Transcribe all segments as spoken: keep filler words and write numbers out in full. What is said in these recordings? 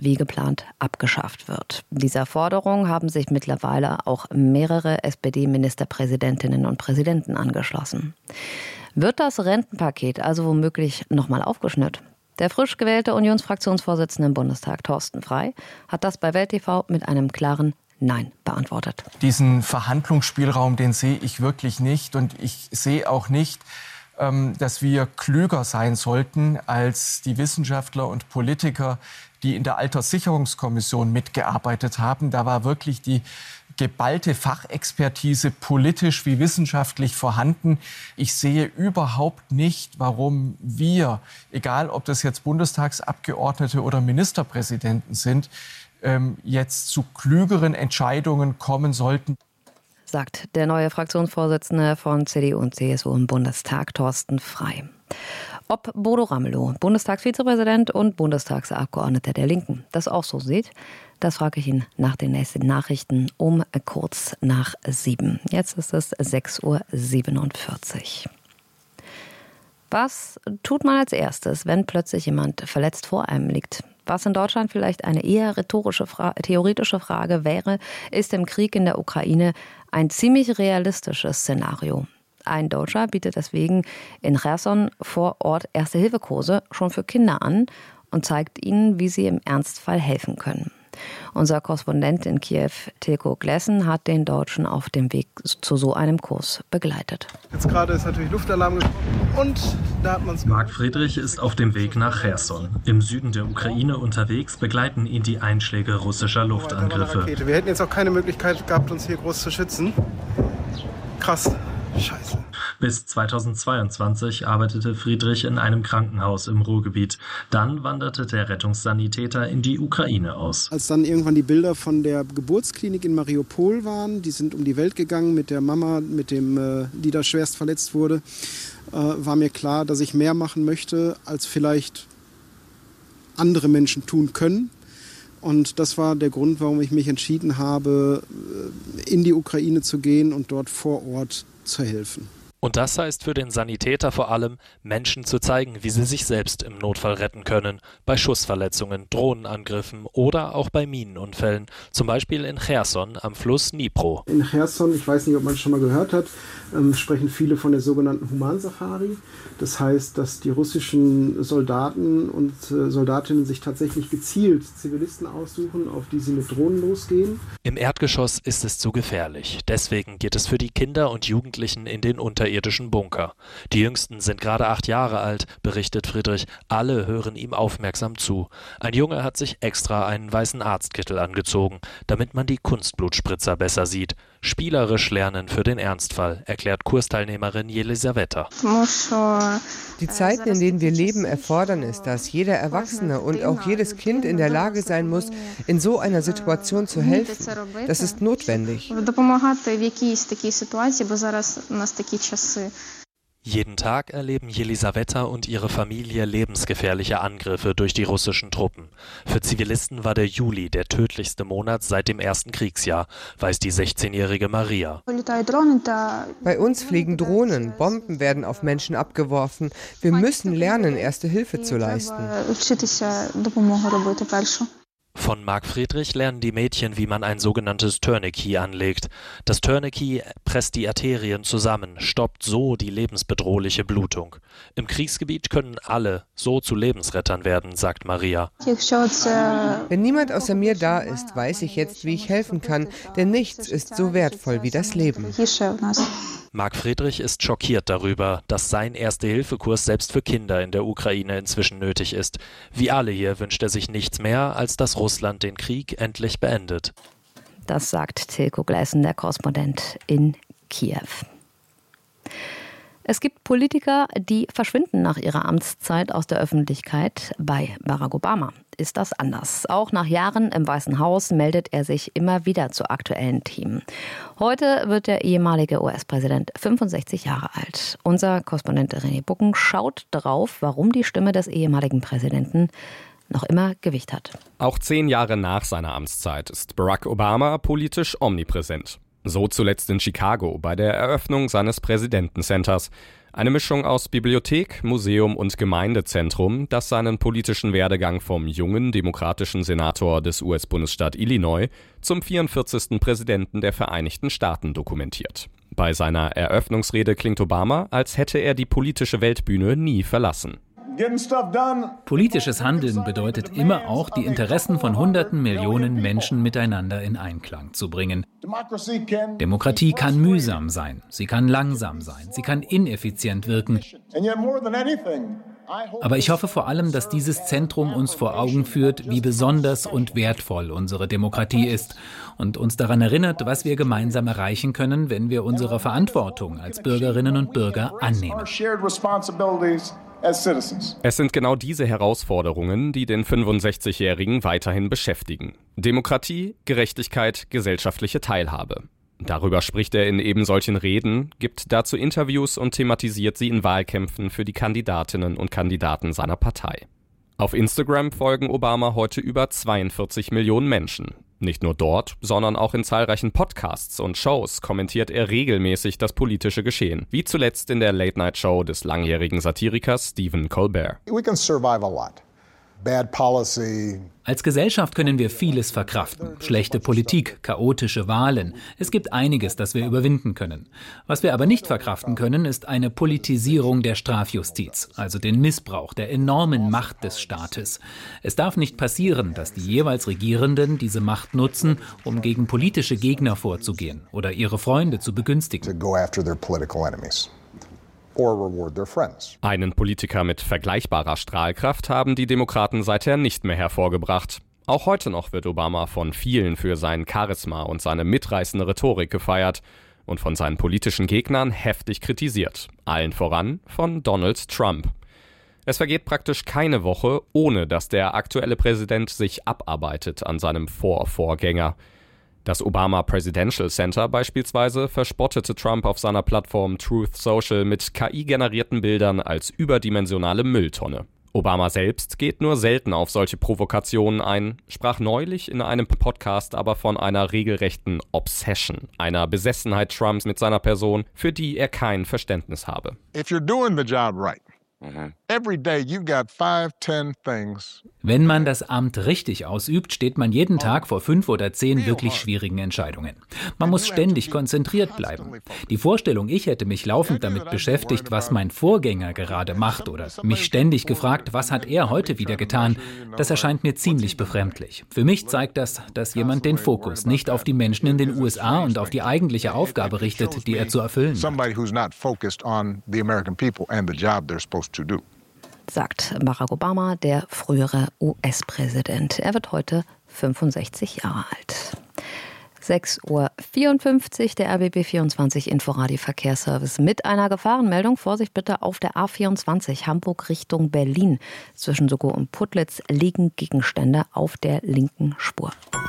wie geplant abgeschafft wird. Dieser Forderung haben sich mittlerweile auch mehrere S P D-Ministerpräsidentinnen und Präsidenten angeschlossen. Wird das Rentenpaket also womöglich nochmal aufgeschnürt? Der frisch gewählte Unionsfraktionsvorsitzende im Bundestag, Thorsten Frey, hat das bei Welt T V mit einem klaren Nein beantwortet. Diesen Verhandlungsspielraum, den sehe ich wirklich nicht. Und ich sehe auch nicht, dass wir klüger sein sollten als die Wissenschaftler und Politiker, die in der Alterssicherungskommission mitgearbeitet haben. Da war wirklich die geballte Fachexpertise politisch wie wissenschaftlich vorhanden. Ich sehe überhaupt nicht, warum wir, egal ob das jetzt Bundestagsabgeordnete oder Ministerpräsidenten sind, jetzt zu klügeren Entscheidungen kommen sollten. Sagt der neue Fraktionsvorsitzende von C D U und C S U im Bundestag, Thorsten Frey. Ob Bodo Ramelow, Bundestagsvizepräsident und Bundestagsabgeordneter der Linken, das auch so sieht, das frage ich ihn nach den nächsten Nachrichten um kurz nach sieben. Jetzt ist es sechs Uhr siebenundvierzig. Was tut man als erstes, wenn plötzlich jemand verletzt vor einem liegt? Was in Deutschland vielleicht eine eher rhetorische, Fra- theoretische Frage wäre, ist im Krieg in der Ukraine ein ziemlich realistisches Szenario. Ein Deutscher bietet deswegen in Cherson vor Ort Erste-Hilfe-Kurse schon für Kinder an und zeigt ihnen, wie sie im Ernstfall helfen können. Unser Korrespondent in Kiew, Tilko Glessen, hat den Deutschen auf dem Weg zu so einem Kurs begleitet. Jetzt gerade ist natürlich Luftalarm gesprochen und da hat man es. Marc Friedrich ist auf dem Weg nach Cherson. Im Süden der Ukraine unterwegs begleiten ihn die Einschläge russischer Luftangriffe. Wir hätten jetzt auch keine Möglichkeit gehabt, uns hier groß zu schützen. Krass. Scheiße. Bis zweitausendzweiundzwanzig arbeitete Friedrich in einem Krankenhaus im Ruhrgebiet. Dann wanderte der Rettungssanitäter in die Ukraine aus. Als dann irgendwann die Bilder von der Geburtsklinik in Mariupol waren, die sind um die Welt gegangen mit der Mama, mit dem, äh, die da schwerst verletzt wurde, äh, war mir klar, dass ich mehr machen möchte, als vielleicht andere Menschen tun können. Und das war der Grund, warum ich mich entschieden habe, in die Ukraine zu gehen und dort vor Ort zu helfen. Und das heißt für den Sanitäter vor allem, Menschen zu zeigen, wie sie sich selbst im Notfall retten können. Bei Schussverletzungen, Drohnenangriffen oder auch bei Minenunfällen. Zum Beispiel in Cherson am Fluss Dnipro. In Cherson, ich weiß nicht, ob man es schon mal gehört hat, ähm, sprechen viele von der sogenannten Humansafari. Das heißt, dass die russischen Soldaten und äh, Soldatinnen sich tatsächlich gezielt Zivilisten aussuchen, auf die sie mit Drohnen losgehen. Im Erdgeschoss ist es zu gefährlich. Deswegen geht es für die Kinder und Jugendlichen in den unterirdischen Bunker. Die Jüngsten sind gerade acht Jahre alt, berichtet Friedrich. Alle hören ihm aufmerksam zu. Ein Junge hat sich extra einen weißen Arztkittel angezogen, damit man die Kunstblutspritzer besser sieht. Spielerisch lernen für den Ernstfall, erklärt Kursteilnehmerin Jelisaweta. Die Zeiten, in denen wir leben, erfordern es, dass jeder Erwachsene und auch jedes Kind in der Lage sein muss, in so einer Situation zu helfen. Das ist notwendig. Jeden Tag erleben Jelisaweta und ihre Familie lebensgefährliche Angriffe durch die russischen Truppen. Für Zivilisten war der Juli der tödlichste Monat seit dem ersten Kriegsjahr, weiß die sechzehnjährige Maria. Bei uns fliegen Drohnen, Bomben werden auf Menschen abgeworfen. Wir müssen lernen, Erste Hilfe zu leisten. Von Marc Friedrich lernen die Mädchen, wie man ein sogenanntes Tourniquet anlegt. Das Tourniquet presst die Arterien zusammen, stoppt so die lebensbedrohliche Blutung. Im Kriegsgebiet können alle so zu Lebensrettern werden, sagt Maria. Wenn niemand außer mir da ist, weiß ich jetzt, wie ich helfen kann, denn nichts ist so wertvoll wie das Leben. Marc Friedrich ist schockiert darüber, dass sein Erste-Hilfe-Kurs selbst für Kinder in der Ukraine inzwischen nötig ist. Wie alle hier wünscht er sich nichts mehr, als dass Russland den Krieg endlich beendet. Das sagt Tilko Glessen, der Korrespondent in Kiew. Es gibt Politiker, die verschwinden nach ihrer Amtszeit aus der Öffentlichkeit. Bei Barack Obama ist das anders. Auch nach Jahren im Weißen Haus meldet er sich immer wieder zu aktuellen Themen. Heute wird der ehemalige U S-Präsident fünfundsechzig Jahre alt. Unser Korrespondent René Bucken schaut drauf, warum die Stimme des ehemaligen Präsidenten noch immer Gewicht hat. Auch zehn Jahre nach seiner Amtszeit ist Barack Obama politisch omnipräsent. So zuletzt in Chicago bei der Eröffnung seines Präsidentencenters. Eine Mischung aus Bibliothek, Museum und Gemeindezentrum, das seinen politischen Werdegang vom jungen demokratischen Senator des U S-Bundesstaat Illinois zum vierundvierzigsten Präsidenten der Vereinigten Staaten dokumentiert. Bei seiner Eröffnungsrede klingt Obama, als hätte er die politische Weltbühne nie verlassen. Politisches Handeln bedeutet immer auch, die Interessen von hunderten Millionen Menschen miteinander in Einklang zu bringen. Demokratie kann mühsam sein, sie kann langsam sein, sie kann ineffizient wirken. Aber ich hoffe vor allem, dass dieses Zentrum uns vor Augen führt, wie besonders und wertvoll unsere Demokratie ist und uns daran erinnert, was wir gemeinsam erreichen können, wenn wir unsere Verantwortung als Bürgerinnen und Bürger annehmen. Es sind genau diese Herausforderungen, die den fünfundsechzigjährigen weiterhin beschäftigen. Demokratie, Gerechtigkeit, gesellschaftliche Teilhabe. Darüber spricht er in eben solchen Reden, gibt dazu Interviews und thematisiert sie in Wahlkämpfen für die Kandidatinnen und Kandidaten seiner Partei. Auf Instagram folgen Obama heute über zweiundvierzig Millionen Menschen. Nicht nur dort, sondern auch in zahlreichen Podcasts und Shows kommentiert er regelmäßig das politische Geschehen, wie zuletzt in der Late-Night-Show des langjährigen Satirikers Stephen Colbert. We can survive a lot. Bad policy. Als Gesellschaft können wir vieles verkraften. Schlechte Politik, chaotische Wahlen. Es gibt einiges, das wir überwinden können. Was wir aber nicht verkraften können, ist eine Politisierung der Strafjustiz, also den Missbrauch der enormen Macht des Staates. Es darf nicht passieren, dass die jeweils Regierenden diese Macht nutzen, um gegen politische Gegner vorzugehen oder ihre Freunde zu begünstigen. Einen Politiker mit vergleichbarer Strahlkraft haben die Demokraten seither nicht mehr hervorgebracht. Auch heute noch wird Obama von vielen für sein Charisma und seine mitreißende Rhetorik gefeiert und von seinen politischen Gegnern heftig kritisiert. Allen voran von Donald Trump. Es vergeht praktisch keine Woche, ohne dass der aktuelle Präsident sich abarbeitet an seinem Vorvorgänger. Das Obama Presidential Center beispielsweise verspottete Trump auf seiner Plattform Truth Social mit K I-generierten Bildern als überdimensionale Mülltonne. Obama selbst geht nur selten auf solche Provokationen ein, sprach neulich in einem Podcast aber von einer regelrechten Obsession, einer Besessenheit Trumps mit seiner Person, für die er kein Verständnis habe. If you're doing the job right. Every day you've got five, ten things. Wenn man das Amt richtig ausübt, steht man jeden Tag vor fünf oder zehn wirklich schwierigen Entscheidungen. Man muss ständig konzentriert bleiben. Die Vorstellung, ich hätte mich laufend damit beschäftigt, was mein Vorgänger gerade macht oder mich ständig gefragt, was hat er heute wieder getan, das erscheint mir ziemlich befremdlich. Für mich zeigt das, dass jemand den Fokus nicht auf die Menschen in den U S A und auf die eigentliche Aufgabe richtet, die er zu erfüllen hat. Sagt Barack Obama, der frühere U S-Präsident. Er wird heute fünfundsechzig Jahre alt. sechs Uhr vierundfünfzig, der R B B vierundzwanzig Inforadio Verkehrsservice mit einer Gefahrenmeldung. Vorsicht bitte auf der A vierundzwanzig Hamburg Richtung Berlin. Zwischen Suckow und Putlitz liegen Gegenstände auf der linken Spur.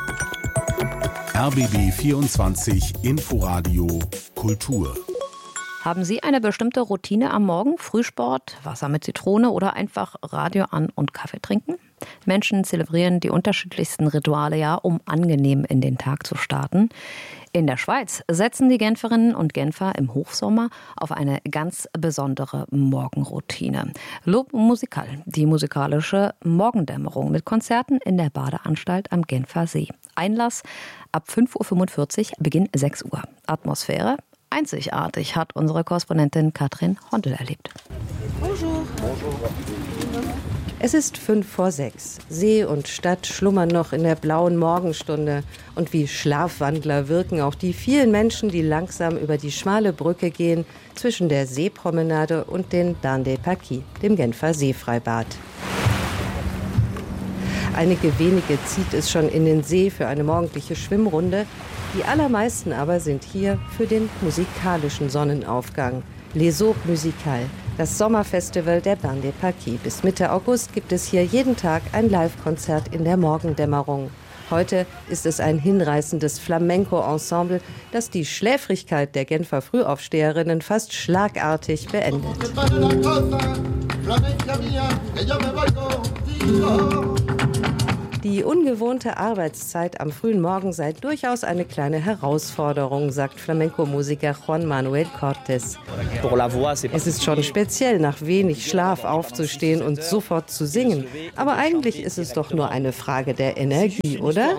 R B B vierundzwanzig Inforadio Kultur. Haben Sie eine bestimmte Routine am Morgen? Frühsport, Wasser mit Zitrone oder einfach Radio an und Kaffee trinken? Menschen zelebrieren die unterschiedlichsten Rituale ja, um angenehm in den Tag zu starten. In der Schweiz setzen die Genferinnen und Genfer im Hochsommer auf eine ganz besondere Morgenroutine. Lob Musikal, die musikalische Morgendämmerung mit Konzerten in der Badeanstalt am Genfer See. Einlass ab fünf Uhr fünfundvierzig, Beginn sechs Uhr. Atmosphäre einzigartig, hat unsere Korrespondentin Katrin Hondel erlebt. Bonjour. Es ist fünf vor sechs. See und Stadt schlummern noch in der blauen Morgenstunde. Und wie Schlafwandler wirken auch die vielen Menschen, die langsam über die schmale Brücke gehen zwischen der Seepromenade und den Bains des Paquis, dem Genfer Seefreibad. Einige wenige zieht es schon in den See für eine morgendliche Schwimmrunde. Die allermeisten aber sind hier für den musikalischen Sonnenaufgang. Les Eaux Musicales, das Sommerfestival der Bains des Paquis. Bis Mitte August gibt es hier jeden Tag ein Live-Konzert in der Morgendämmerung. Heute ist es ein hinreißendes Flamenco-Ensemble, das die Schläfrigkeit der Genfer Frühaufsteherinnen fast schlagartig beendet. Die ungewohnte Arbeitszeit am frühen Morgen sei durchaus eine kleine Herausforderung, sagt Flamenco-Musiker Juan Manuel Cortés. Es ist schon speziell, nach wenig Schlaf aufzustehen und sofort zu singen. Aber eigentlich ist es doch nur eine Frage der Energie, oder?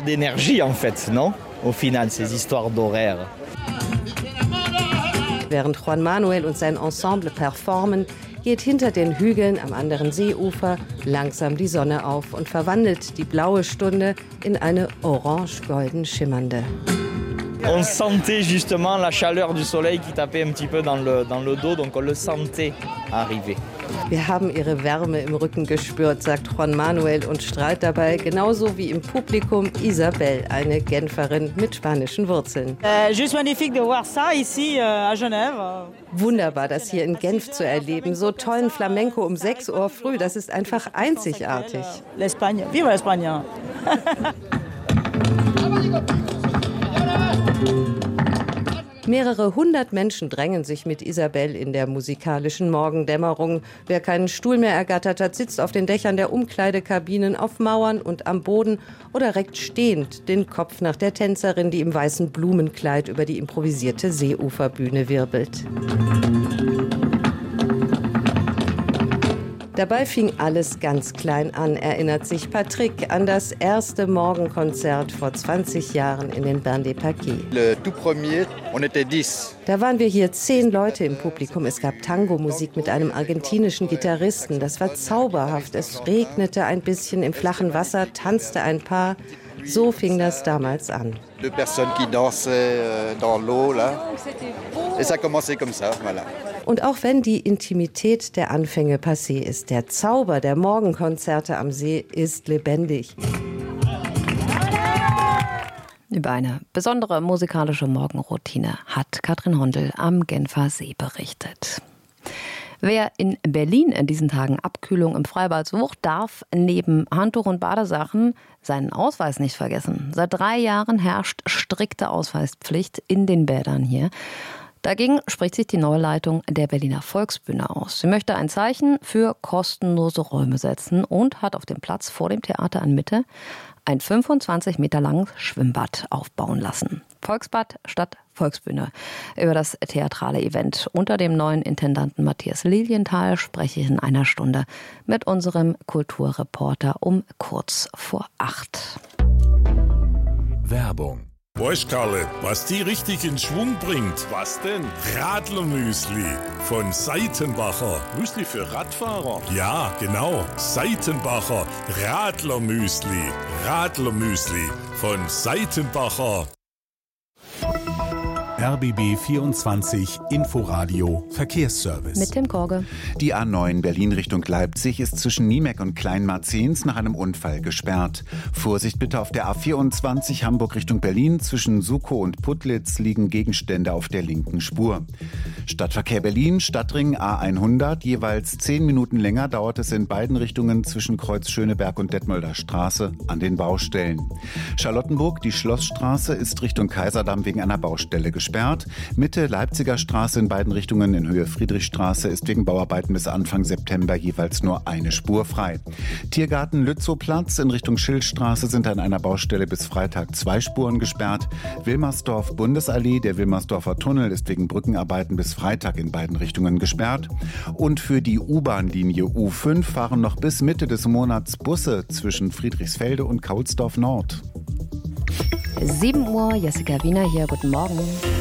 Während Juan Manuel und sein Ensemble performen, geht hinter den Hügeln am anderen Seeufer langsam die Sonne auf und verwandelt die blaue Stunde in eine orange-golden schimmernde. On sentait justement la chaleur du soleil qui tapait un petit peu dans le, dans le dos, donc on le sentait arriver. Wir haben ihre Wärme im Rücken gespürt, sagt Juan Manuel und strahlt dabei, genauso wie im Publikum Isabel, eine Genferin mit spanischen Wurzeln. Äh, juste magnifique de voir ça ici à Genève. Wunderbar, das hier in Genf zu erleben. So tollen Flamenco um sechs Uhr früh, das ist einfach einzigartig. L'Espagne, viva l'Espagne. Mehrere hundert Menschen drängen sich mit Isabel in der musikalischen Morgendämmerung. Wer keinen Stuhl mehr ergattert hat, sitzt auf den Dächern der Umkleidekabinen, auf Mauern und am Boden oder reckt stehend den Kopf nach der Tänzerin, die im weißen Blumenkleid über die improvisierte Seeuferbühne wirbelt. Dabei fing alles ganz klein an, erinnert sich Patrick an das erste Morgenkonzert vor zwanzig Jahren in den Bains des Paquets. Da waren wir hier zehn Leute im Publikum. Es gab Tango-Musik mit einem argentinischen Gitarristen. Das war zauberhaft. Es regnete ein bisschen im flachen Wasser, tanzte ein Paar. So fing das damals an. Deux personnes qui dansaient dans l'eau là. Et ça a commencé comme ça, voilà. Und auch wenn die Intimität der Anfänge passé ist, der Zauber der Morgenkonzerte am See ist lebendig. Über eine besondere musikalische Morgenroutine hat Katrin Hondel am Genfer See berichtet. Wer in Berlin in diesen Tagen Abkühlung im Freibad sucht, darf neben Handtuch und Badesachen seinen Ausweis nicht vergessen. Seit drei Jahren herrscht strikte Ausweispflicht in den Bädern hier. Dagegen spricht sich die neue Leitung der Berliner Volksbühne aus. Sie möchte ein Zeichen für kostenlose Räume setzen und hat auf dem Platz vor dem Theater in Mitte ein fünfundzwanzig Meter langes Schwimmbad aufbauen lassen. Volksbad statt Volksbühne. Über das theatrale Event unter dem neuen Intendanten Matthias Lilienthal spreche ich in einer Stunde mit unserem Kulturreporter um kurz vor acht. Werbung. Weißt Karle, was die richtig in Schwung bringt? Was denn? Radlermüsli von Seitenbacher. Müsli für Radfahrer? Ja, genau. Seitenbacher Radlermüsli. Radlermüsli von Seitenbacher. R B B vierundzwanzig Inforadio Verkehrsservice. Mit Tim Korge. Die A neun Berlin Richtung Leipzig ist zwischen Niemeck und Kleinmarzens nach einem Unfall gesperrt. Vorsicht bitte auf der A vierundzwanzig Hamburg Richtung Berlin. Zwischen Sukow und Putlitz liegen Gegenstände auf der linken Spur. Stadtverkehr Berlin, Stadtring A hundert. Jeweils zehn Minuten länger dauert es in beiden Richtungen zwischen Kreuz Schöneberg und Detmolder Straße an den Baustellen. Charlottenburg, die Schlossstraße, ist Richtung Kaiserdamm wegen einer Baustelle gesperrt. Gesperrt. Mitte Leipziger Straße in beiden Richtungen in Höhe Friedrichstraße ist wegen Bauarbeiten bis Anfang September jeweils nur eine Spur frei. Tiergarten Lützowplatz in Richtung Schildstraße sind an einer Baustelle bis Freitag zwei Spuren gesperrt. Wilmersdorf Bundesallee, der Wilmersdorfer Tunnel ist wegen Brückenarbeiten bis Freitag in beiden Richtungen gesperrt. Und für die U-Bahn-Linie U fünf fahren noch bis Mitte des Monats Busse zwischen Friedrichsfelde und Kaulsdorf Nord. sieben Uhr, Jessica Wiener hier, guten Morgen.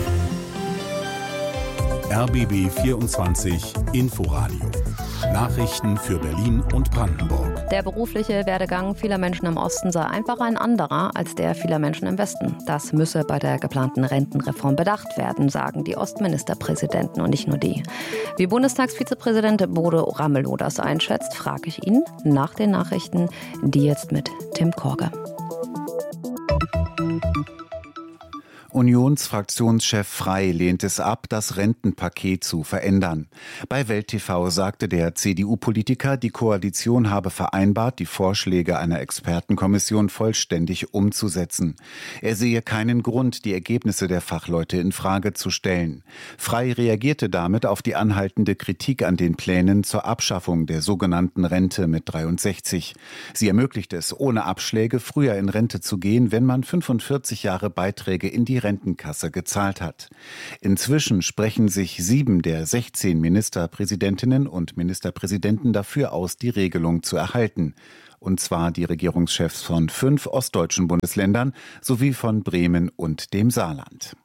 R B B vierundzwanzig Inforadio. Nachrichten für Berlin und Brandenburg. Der berufliche Werdegang vieler Menschen im Osten sei einfach ein anderer als der vieler Menschen im Westen. Das müsse bei der geplanten Rentenreform bedacht werden, sagen die Ostministerpräsidenten und nicht nur die. Wie Bundestagsvizepräsident Bodo Ramelow das einschätzt, frage ich ihn nach den Nachrichten, die jetzt mit Tim Korge. Unionsfraktionschef Frey lehnt es ab, das Rentenpaket zu verändern. Bei Welt T V sagte der C D U-Politiker, die Koalition habe vereinbart, die Vorschläge einer Expertenkommission vollständig umzusetzen. Er sehe keinen Grund, die Ergebnisse der Fachleute in Frage zu stellen. Frey reagierte damit auf die anhaltende Kritik an den Plänen zur Abschaffung der sogenannten Rente mit dreiundsechzig. Sie ermöglicht es, ohne Abschläge früher in Rente zu gehen, wenn man fünfundvierzig Jahre Beiträge in die Rentenkasse gezahlt hat. Inzwischen sprechen sich sieben der sechzehn Ministerpräsidentinnen und Ministerpräsidenten dafür aus, die Regelung zu erhalten. Und zwar die Regierungschefs von fünf ostdeutschen Bundesländern sowie von Bremen und dem Saarland.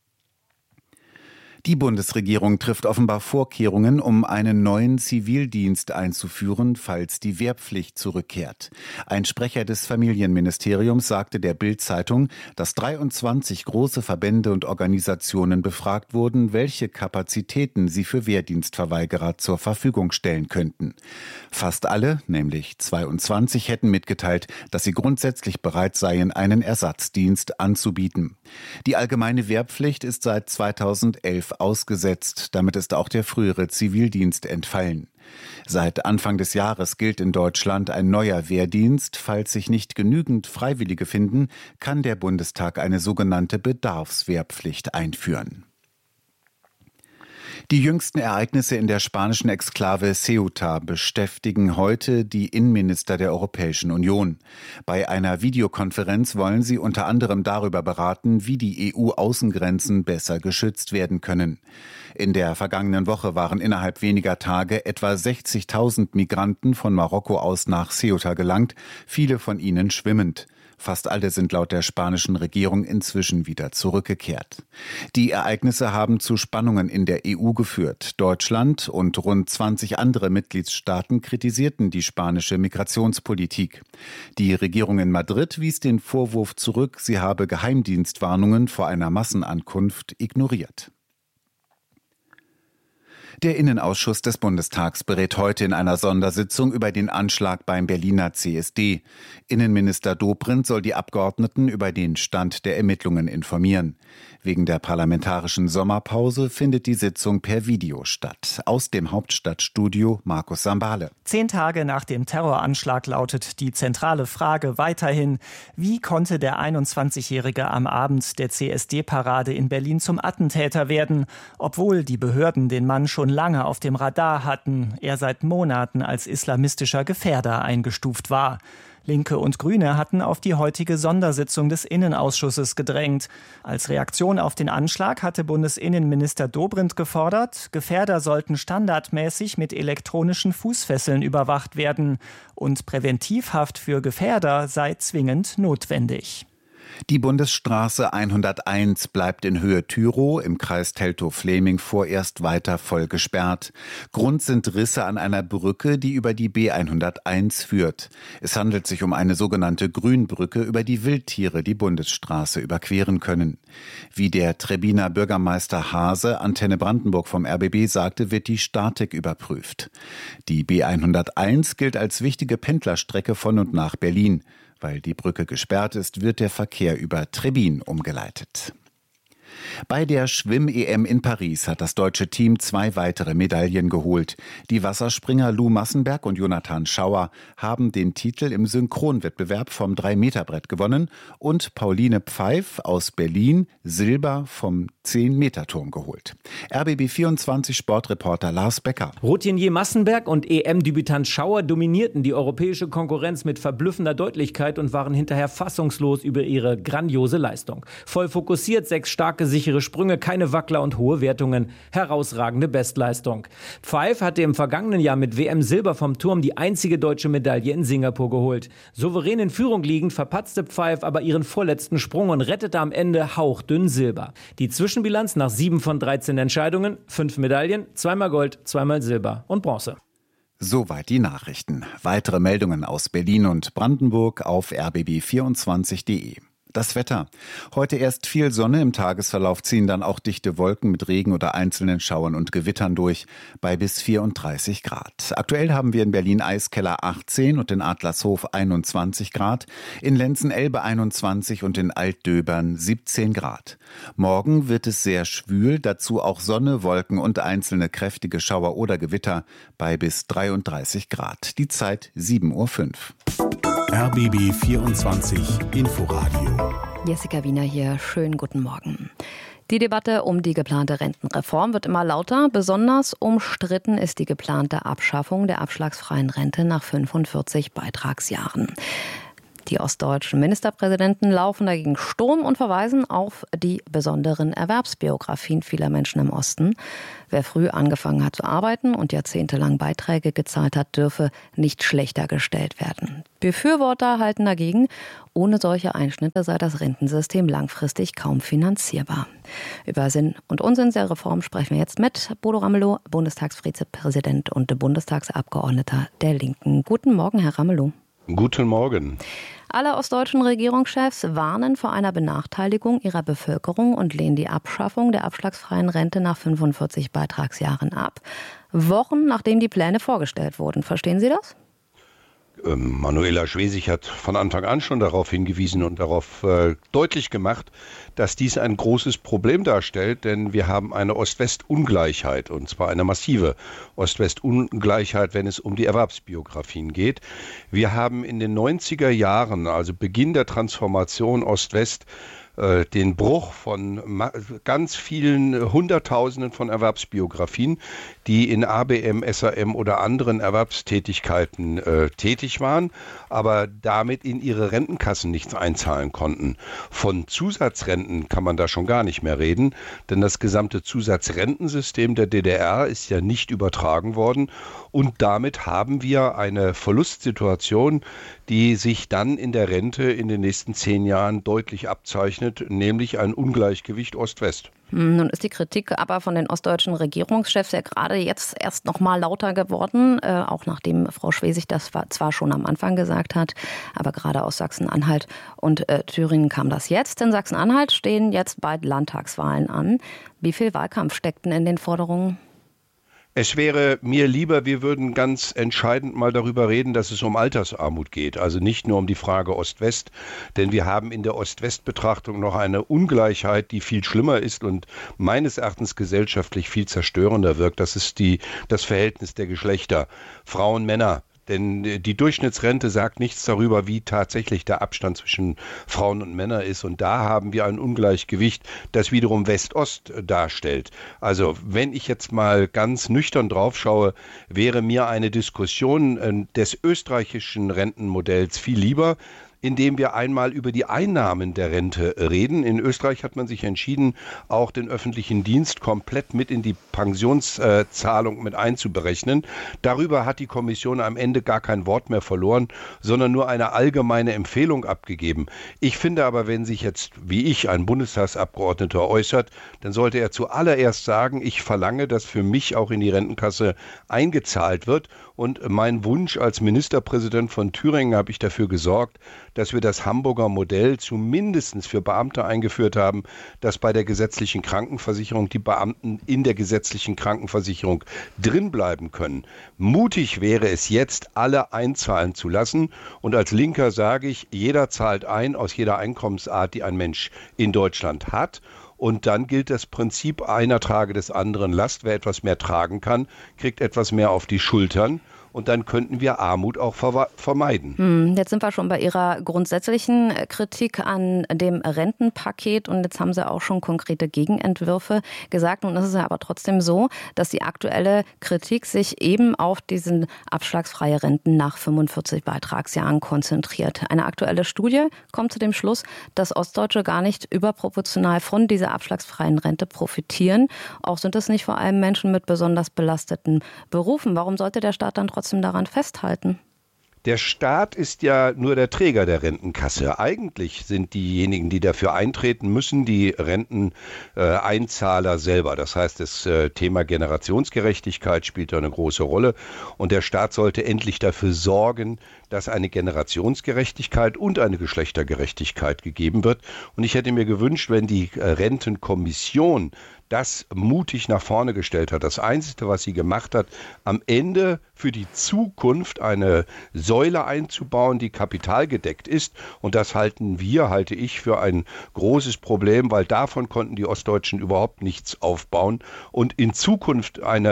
Die Bundesregierung trifft offenbar Vorkehrungen, um einen neuen Zivildienst einzuführen, falls die Wehrpflicht zurückkehrt. Ein Sprecher des Familienministeriums sagte der Bild-Zeitung, dass dreiundzwanzig große Verbände und Organisationen befragt wurden, welche Kapazitäten sie für Wehrdienstverweigerer zur Verfügung stellen könnten. Fast alle, nämlich zweiundzwanzig, hätten mitgeteilt, dass sie grundsätzlich bereit seien, einen Ersatzdienst anzubieten. Die allgemeine Wehrpflicht ist seit zweitausendelf ausgesetzt. Damit ist auch der frühere Zivildienst entfallen. Seit Anfang des Jahres gilt in Deutschland ein neuer Wehrdienst. Falls sich nicht genügend Freiwillige finden, kann der Bundestag eine sogenannte Bedarfswehrpflicht einführen. Die jüngsten Ereignisse in der spanischen Exklave Ceuta beschäftigen heute die Innenminister der Europäischen Union. Bei einer Videokonferenz wollen sie unter anderem darüber beraten, wie die E U-Außengrenzen besser geschützt werden können. In der vergangenen Woche waren innerhalb weniger Tage etwa sechzigtausend Migranten von Marokko aus nach Ceuta gelangt, viele von ihnen schwimmend. Fast alle sind laut der spanischen Regierung inzwischen wieder zurückgekehrt. Die Ereignisse haben zu Spannungen in der E U geführt. Deutschland und rund zwanzig andere Mitgliedstaaten kritisierten die spanische Migrationspolitik. Die Regierung in Madrid wies den Vorwurf zurück, sie habe Geheimdienstwarnungen vor einer Massenankunft ignoriert. Der Innenausschuss des Bundestags berät heute in einer Sondersitzung über den Anschlag beim Berliner C S D. Innenminister Dobrindt soll die Abgeordneten über den Stand der Ermittlungen informieren. Wegen der parlamentarischen Sommerpause findet die Sitzung per Video statt. Aus dem Hauptstadtstudio Markus Sambale. Zehn Tage nach dem Terroranschlag lautet die zentrale Frage weiterhin: Wie konnte der einundzwanzigjährige am Abend der C S D-Parade in Berlin zum Attentäter werden, obwohl die Behörden den Mann schon lange auf dem Radar hatten, er seit Monaten als islamistischer Gefährder eingestuft war? Linke und Grüne hatten auf die heutige Sondersitzung des Innenausschusses gedrängt. Als Reaktion auf den Anschlag hatte Bundesinnenminister Dobrindt gefordert, Gefährder sollten standardmäßig mit elektronischen Fußfesseln überwacht werden und Präventivhaft für Gefährder sei zwingend notwendig. Die Bundesstraße hunderteins bleibt in Höhe Tyrow im Kreis Teltow-Fläming vorerst weiter voll gesperrt. Grund sind Risse an einer Brücke, die über die B hunderteins führt. Es handelt sich um eine sogenannte Grünbrücke, über die Wildtiere die Bundesstraße überqueren können. Wie der Trebbiner Bürgermeister Hase Antenne Brandenburg vom R B B sagte, wird die Statik überprüft. Die B hunderteins gilt als wichtige Pendlerstrecke von und nach Berlin. Weil die Brücke gesperrt ist, wird der Verkehr über Trebbin umgeleitet. Bei der Schwimm-E M in Paris hat das deutsche Team zwei weitere Medaillen geholt. Die Wasserspringer Lou Massenberg und Jonathan Schauer haben den Titel im Synchronwettbewerb vom drei Meter Brett gewonnen und Pauline Pfeif aus Berlin Silber vom zehn Meter Turm geholt. R B B vierundzwanzig Sportreporter Lars Becker. Routinier Massenberg und E M-Debütant Schauer dominierten die europäische Konkurrenz mit verblüffender Deutlichkeit und waren hinterher fassungslos über ihre grandiose Leistung. Voll fokussiert, sechs starke, sichere Sprünge, keine Wackler und hohe Wertungen. Herausragende Bestleistung. Pfeif hatte im vergangenen Jahr mit W M-Silber vom Turm die einzige deutsche Medaille in Singapur geholt. Souverän in Führung liegend verpatzte Pfeif aber ihren vorletzten Sprung und rettete am Ende hauchdünn Silber. Die Zwischenbilanz nach sieben von dreizehn Entscheidungen, fünf Medaillen, zweimal Gold, zweimal Silber und Bronze. Soweit die Nachrichten. Weitere Meldungen aus Berlin und Brandenburg auf r b b vierundzwanzig punkt d e. Das Wetter. Heute erst viel Sonne, im Tagesverlauf ziehen dann auch dichte Wolken mit Regen oder einzelnen Schauern und Gewittern durch, bei bis vierunddreißig Grad. Aktuell haben wir in Berlin Eiskeller achtzehn und in Adlershof einundzwanzig Grad, in Lenzen-Elbe einundzwanzig und in Altdöbern siebzehn Grad. Morgen wird es sehr schwül, dazu auch Sonne, Wolken und einzelne kräftige Schauer oder Gewitter bei bis dreiunddreißig Grad. Die Zeit sieben Uhr fünf. R B B vierundzwanzig Inforadio. Jessica Wiener hier, schönen guten Morgen. Die Debatte um die geplante Rentenreform wird immer lauter. Besonders umstritten ist die geplante Abschaffung der abschlagsfreien Rente nach fünfundvierzig Beitragsjahren. Die ostdeutschen Ministerpräsidenten laufen dagegen Sturm und verweisen auf die besonderen Erwerbsbiografien vieler Menschen im Osten. Wer früh angefangen hat zu arbeiten und jahrzehntelang Beiträge gezahlt hat, dürfe nicht schlechter gestellt werden. Befürworter halten dagegen, ohne solche Einschnitte sei das Rentensystem langfristig kaum finanzierbar. Über Sinn und Unsinn der Reform sprechen wir jetzt mit Bodo Ramelow, Bundestagsvizepräsident und Bundestagsabgeordneter der Linken. Guten Morgen, Herr Ramelow. Guten Morgen. Alle ostdeutschen Regierungschefs warnen vor einer Benachteiligung ihrer Bevölkerung und lehnen die Abschaffung der abschlagsfreien Rente nach fünfundvierzig Beitragsjahren ab. Wochen nachdem die Pläne vorgestellt wurden. Verstehen Sie das? Ähm, Manuela Schwesig hat von Anfang an schon darauf hingewiesen und darauf äh, deutlich gemacht, dass dies ein großes Problem darstellt, denn wir haben eine Ost-West-Ungleichheit, und zwar eine massive Ost-West-Ungleichheit, wenn es um die Erwerbsbiografien geht. Wir haben in den neunziger Jahren, also Beginn der Transformation Ost-West, den Bruch von ganz vielen Hunderttausenden von Erwerbsbiografien, die in A B M, S A M oder anderen Erwerbstätigkeiten äh, tätig waren, aber damit in ihre Rentenkassen nichts einzahlen konnten. Von Zusatzrenten kann man da schon gar nicht mehr reden, denn das gesamte Zusatzrentensystem der D D R ist ja nicht übertragen worden und damit haben wir eine Verlustsituation, die sich dann in der Rente in den nächsten zehn Jahren deutlich abzeichnet, nämlich ein Ungleichgewicht Ost-West. Nun ist die Kritik aber von den ostdeutschen Regierungschefs ja gerade jetzt erst noch mal lauter geworden, äh, auch nachdem Frau Schwesig das zwar schon am Anfang gesagt hat, aber gerade aus Sachsen-Anhalt und äh, Thüringen kam das jetzt. In Sachsen-Anhalt stehen jetzt bald Landtagswahlen an. Wie viel Wahlkampf steckt denn in den Forderungen? Es wäre mir lieber, wir würden ganz entscheidend mal darüber reden, dass es um Altersarmut geht. Also nicht nur um die Frage Ost-West, denn wir haben in der Ost-West-Betrachtung noch eine Ungleichheit, die viel schlimmer ist und meines Erachtens gesellschaftlich viel zerstörender wirkt. Das ist die, das Verhältnis der Geschlechter, Frauen, Männer. Denn die Durchschnittsrente sagt nichts darüber, wie tatsächlich der Abstand zwischen Frauen und Männern ist. Und da haben wir ein Ungleichgewicht, das wiederum West-Ost darstellt. Also wenn ich jetzt mal ganz nüchtern drauf schaue, wäre mir eine Diskussion des österreichischen Rentenmodells viel lieber, indem wir einmal über die Einnahmen der Rente reden. In Österreich hat man sich entschieden, auch den öffentlichen Dienst komplett mit in die Pensionszahlung mit einzuberechnen. Darüber hat die Kommission am Ende gar kein Wort mehr verloren, sondern nur eine allgemeine Empfehlung abgegeben. Ich finde aber, wenn sich jetzt, wie ich, ein Bundestagsabgeordneter äußert, dann sollte er zuallererst sagen, ich verlange, dass für mich auch in die Rentenkasse eingezahlt wird. Und mein Wunsch als Ministerpräsident von Thüringen habe ich dafür gesorgt, dass wir das Hamburger Modell zumindest für Beamte eingeführt haben, dass bei der gesetzlichen Krankenversicherung die Beamten in der gesetzlichen Krankenversicherung drin bleiben können. Mutig wäre es jetzt, alle einzahlen zu lassen. Und als Linker sage ich, jeder zahlt ein aus jeder Einkommensart, die ein Mensch in Deutschland hat. Und dann gilt das Prinzip, einer trage des anderen Last. Wer etwas mehr tragen kann, kriegt etwas mehr auf die Schultern. Und dann könnten wir Armut auch vermeiden. Jetzt sind wir schon bei Ihrer grundsätzlichen Kritik an dem Rentenpaket und jetzt haben Sie auch schon konkrete Gegenentwürfe gesagt. Nun ist es ja aber trotzdem so, dass die aktuelle Kritik sich eben auf diesen abschlagsfreie Renten nach fünfundvierzig Beitragsjahren konzentriert. Eine aktuelle Studie kommt zu dem Schluss, dass Ostdeutsche gar nicht überproportional von dieser abschlagsfreien Rente profitieren. Auch sind es nicht vor allem Menschen mit besonders belasteten Berufen. Warum sollte der Staat dann trotzdem daran festhalten? Der Staat ist ja nur der Träger der Rentenkasse. Eigentlich sind diejenigen, die dafür eintreten müssen, die Renteneinzahler äh, selber. Das heißt, das äh, Thema Generationsgerechtigkeit spielt da eine große Rolle. Und der Staat sollte endlich dafür sorgen, dass eine Generationsgerechtigkeit und eine Geschlechtergerechtigkeit gegeben wird. Und ich hätte mir gewünscht, wenn die äh, Rentenkommission das mutig nach vorne gestellt hat. Das Einzige, was sie gemacht hat, am Ende für die Zukunft eine Säule einzubauen, die kapitalgedeckt ist. Und das halten wir, halte ich, für ein großes Problem, weil davon konnten die Ostdeutschen überhaupt nichts aufbauen. Und in Zukunft eine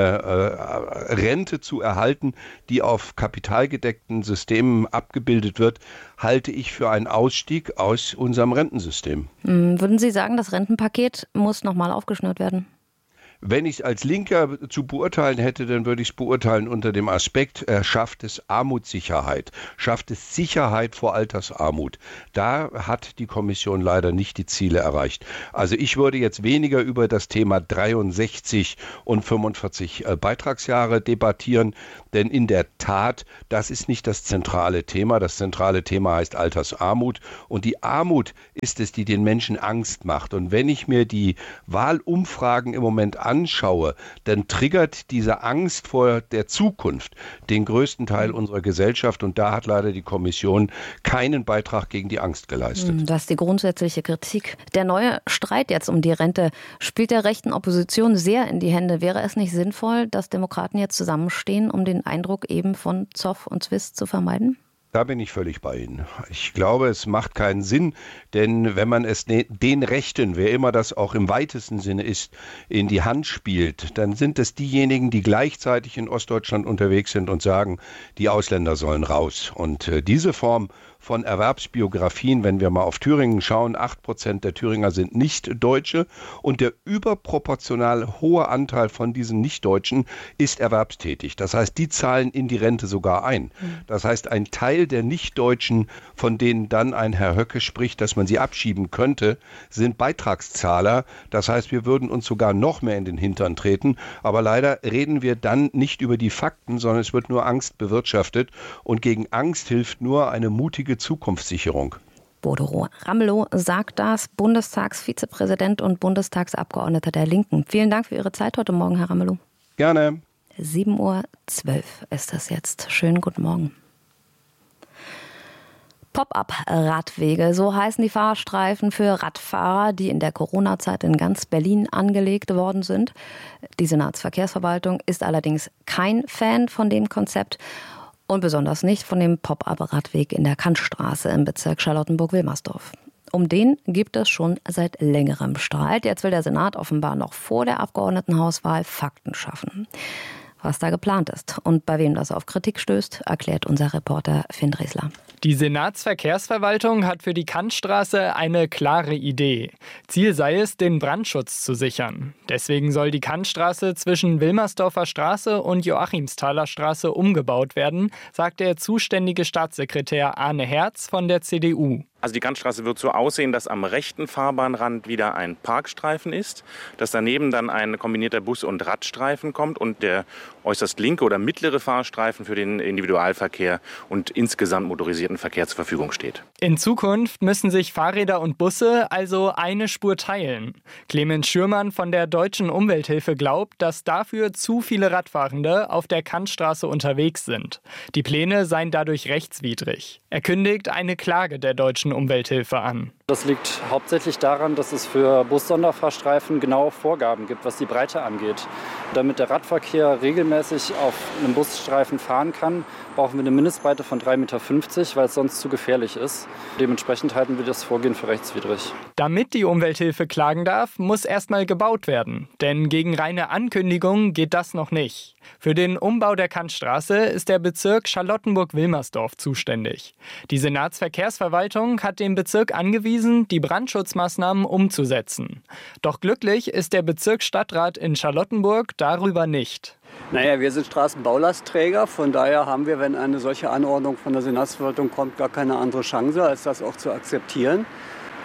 äh, Rente zu erhalten, die auf kapitalgedeckten Systemen abgebildet wird, halte ich für einen Ausstieg aus unserem Rentensystem. Würden Sie sagen, das Rentenpaket muss nochmal aufgeschnürt werden? Wenn ich es als Linker zu beurteilen hätte, dann würde ich es beurteilen unter dem Aspekt, er schafft es Armutssicherheit, schafft es Sicherheit vor Altersarmut. Da hat die Kommission leider nicht die Ziele erreicht. Also ich würde jetzt weniger über das Thema dreiundsechzig und fünfundvierzig Beitragsjahre debattieren, denn in der Tat, das ist nicht das zentrale Thema. Das zentrale Thema heißt Altersarmut und die Armut ist es, die den Menschen Angst macht. Und wenn ich mir die Wahlumfragen im Moment anschaue, dann triggert diese Angst vor der Zukunft den größten Teil unserer Gesellschaft und da hat leider die Kommission keinen Beitrag gegen die Angst geleistet. Das ist die grundsätzliche Kritik. Der neue Streit jetzt um die Rente spielt der rechten Opposition sehr in die Hände. Wäre es nicht sinnvoll, dass Demokraten jetzt zusammenstehen, um den Eindruck eben von Zoff und Zwist zu vermeiden? Da bin ich völlig bei Ihnen. Ich glaube, es macht keinen Sinn, denn wenn man es den Rechten, wer immer das auch im weitesten Sinne ist, in die Hand spielt, dann sind es diejenigen, die gleichzeitig in Ostdeutschland unterwegs sind und sagen, die Ausländer sollen raus. Und äh, diese Form von Erwerbsbiografien, wenn wir mal auf Thüringen schauen, acht Prozent der Thüringer sind Nicht-Deutsche und der überproportional hohe Anteil von diesen Nicht-Deutschen ist erwerbstätig. Das heißt, die zahlen in die Rente sogar ein. Das heißt, ein Teil der Nicht-Deutschen, von denen dann ein Herr Höcke spricht, dass man sie abschieben könnte, sind Beitragszahler. Das heißt, wir würden uns sogar noch mehr in den Hintern treten. Aber leider reden wir dann nicht über die Fakten, sondern es wird nur Angst bewirtschaftet. Und gegen Angst hilft nur eine mutige Zukunftssicherung. Bodo Ramelow sagt das, Bundestagsvizepräsident und Bundestagsabgeordneter der Linken. Vielen Dank für Ihre Zeit heute Morgen, Herr Ramelow. Gerne. sieben Uhr zwölf ist es jetzt. Schönen guten Morgen. Pop-up-Radwege, so heißen die Fahrstreifen für Radfahrer, die in der Corona-Zeit in ganz Berlin angelegt worden sind. Die Senatsverkehrsverwaltung ist allerdings kein Fan von dem Konzept und besonders nicht von dem Pop-up-Radweg in der Kantstraße im Bezirk Charlottenburg-Wilmersdorf. Um den gibt es schon seit längerem Streit. Jetzt will der Senat offenbar noch vor der Abgeordnetenhauswahl Fakten schaffen. Was da geplant ist und bei wem das auf Kritik stößt, erklärt unser Reporter Finn Dresler. Die Senatsverkehrsverwaltung hat für die Kantstraße eine klare Idee. Ziel sei es, den Brandschutz zu sichern. Deswegen soll die Kantstraße zwischen Wilmersdorfer Straße und Joachimsthaler Straße umgebaut werden, sagt der zuständige Staatssekretär Arne Herz von der C D U. Also die Kantstraße wird so aussehen, dass am rechten Fahrbahnrand wieder ein Parkstreifen ist, dass daneben dann ein kombinierter Bus- und Radstreifen kommt und der äußerst linke oder mittlere Fahrstreifen für den Individualverkehr und insgesamt motorisierten Verkehr zur Verfügung steht. In Zukunft müssen sich Fahrräder und Busse also eine Spur teilen. Clemens Schürmann von der Deutschen Umwelthilfe glaubt, dass dafür zu viele Radfahrende auf der Kantstraße unterwegs sind. Die Pläne seien dadurch rechtswidrig. Er kündigt eine Klage der Deutschen Umwelthilfe an. Das liegt hauptsächlich daran, dass es für Bus-Sonderfahrstreifen genaue Vorgaben gibt, was die Breite angeht. Damit der Radverkehr regelmäßig auf einem Busstreifen fahren kann, brauchen wir eine Mindestbreite von drei Komma fünfzig Meter, weil es sonst zu gefährlich ist. Dementsprechend halten wir das Vorgehen für rechtswidrig. Damit die Umwelthilfe klagen darf, muss erstmal gebaut werden. Denn gegen reine Ankündigungen geht das noch nicht. Für den Umbau der Kantstraße ist der Bezirk Charlottenburg-Wilmersdorf zuständig. Die Senatsverkehrsverwaltung hat dem Bezirk angewiesen, die Brandschutzmaßnahmen umzusetzen. Doch glücklich ist der Bezirksstadtrat in Charlottenburg darüber nicht. Naja, wir sind Straßenbaulastträger, von daher haben wir, wenn eine solche Anordnung von der Senatsverwaltung kommt, gar keine andere Chance, als das auch zu akzeptieren.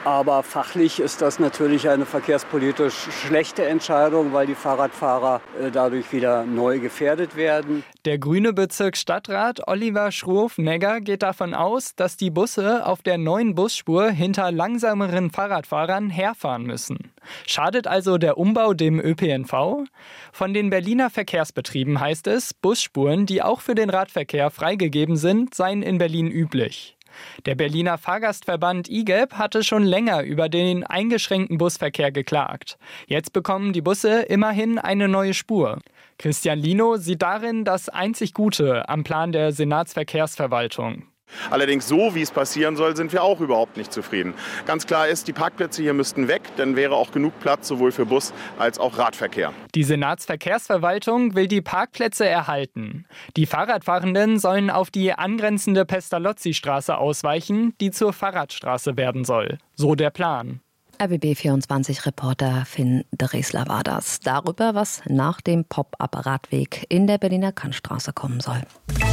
Aber fachlich ist das natürlich eine verkehrspolitisch schlechte Entscheidung, weil die Fahrradfahrer dadurch wieder neu gefährdet werden. Der grüne Bezirksstadtrat Oliver Schroff-Negger geht davon aus, dass die Busse auf der neuen Busspur hinter langsameren Fahrradfahrern herfahren müssen. Schadet also der Umbau dem Ö P N V? Von den Berliner Verkehrsbetrieben heißt es, Busspuren, die auch für den Radverkehr freigegeben sind, seien in Berlin üblich. Der Berliner Fahrgastverband I G E B hatte schon länger über den eingeschränkten Busverkehr geklagt. Jetzt bekommen die Busse immerhin eine neue Spur. Christian Lino sieht darin das einzig Gute am Plan der Senatsverkehrsverwaltung. Allerdings so, wie es passieren soll, sind wir auch überhaupt nicht zufrieden. Ganz klar ist, die Parkplätze hier müssten weg, dann wäre auch genug Platz sowohl für Bus als auch Radverkehr. Die Senatsverkehrsverwaltung will die Parkplätze erhalten. Die Fahrradfahrenden sollen auf die angrenzende Pestalozzi-Straße ausweichen, die zur Fahrradstraße werden soll. So der Plan. R B B vierundzwanzig-Reporter Finn Dresler war das. Darüber, was nach dem Pop-up-Radweg in der Berliner Kantstraße kommen soll.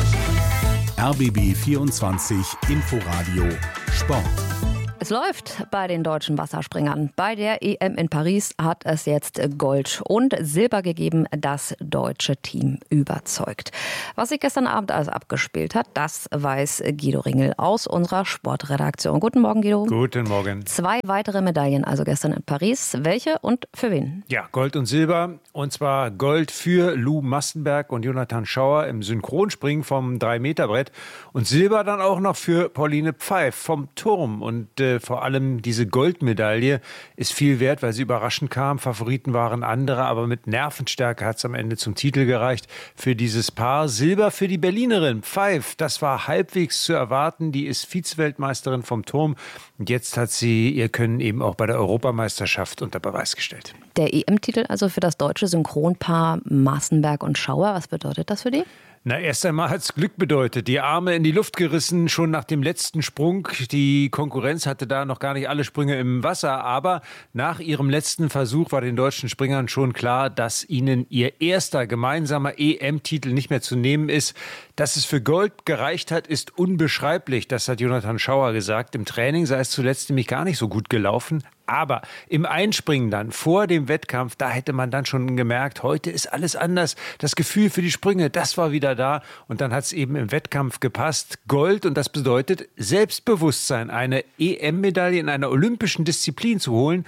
R B B vierundzwanzig Inforadio Sport. Es läuft bei den deutschen Wasserspringern. Bei der E M in Paris hat es jetzt Gold und Silber gegeben. Das deutsche Team überzeugt. Was sich gestern Abend alles abgespielt hat, das weiß Guido Ringel aus unserer Sportredaktion. Guten Morgen, Guido. Guten Morgen. Zwei weitere Medaillen also gestern in Paris. Welche und für wen? Ja, Gold und Silber. Und zwar Gold für Lou Massenberg und Jonathan Schauer im Synchronspringen vom drei Meter Brett. Und Silber dann auch noch für Pauline Pfeif vom Turm. Und äh, vor allem diese Goldmedaille ist viel wert, weil sie überraschend kam. Favoriten waren andere, aber mit Nervenstärke hat es am Ende zum Titel gereicht für dieses Paar. Silber für die Berlinerin Pfeif, das war halbwegs zu erwarten. Die ist Vize-Weltmeisterin vom Turm. Und jetzt hat sie ihr Können eben auch bei der Europameisterschaft unter Beweis gestellt. Der E M-Titel also für das deutsche Synchronpaar Massenberg und Schauer. Was bedeutet das für die? Na, erst einmal hat es Glück bedeutet. Die Arme in die Luft gerissen, schon nach dem letzten Sprung. Die Konkurrenz hatte da noch gar nicht alle Sprünge im Wasser. Aber nach ihrem letzten Versuch war den deutschen Springern schon klar, dass ihnen ihr erster gemeinsamer E M-Titel nicht mehr zu nehmen ist. Dass es für Gold gereicht hat, ist unbeschreiblich. Das hat Jonathan Schauer gesagt. Im Training sei es zuletzt nämlich gar nicht so gut gelaufen. Aber im Einspringen dann, vor dem Wettkampf, da hätte man dann schon gemerkt, heute ist alles anders. Das Gefühl für die Sprünge, das war wieder da. Und dann hat es eben im Wettkampf gepasst. Gold, und das bedeutet Selbstbewusstsein, eine E M-Medaille in einer olympischen Disziplin zu holen.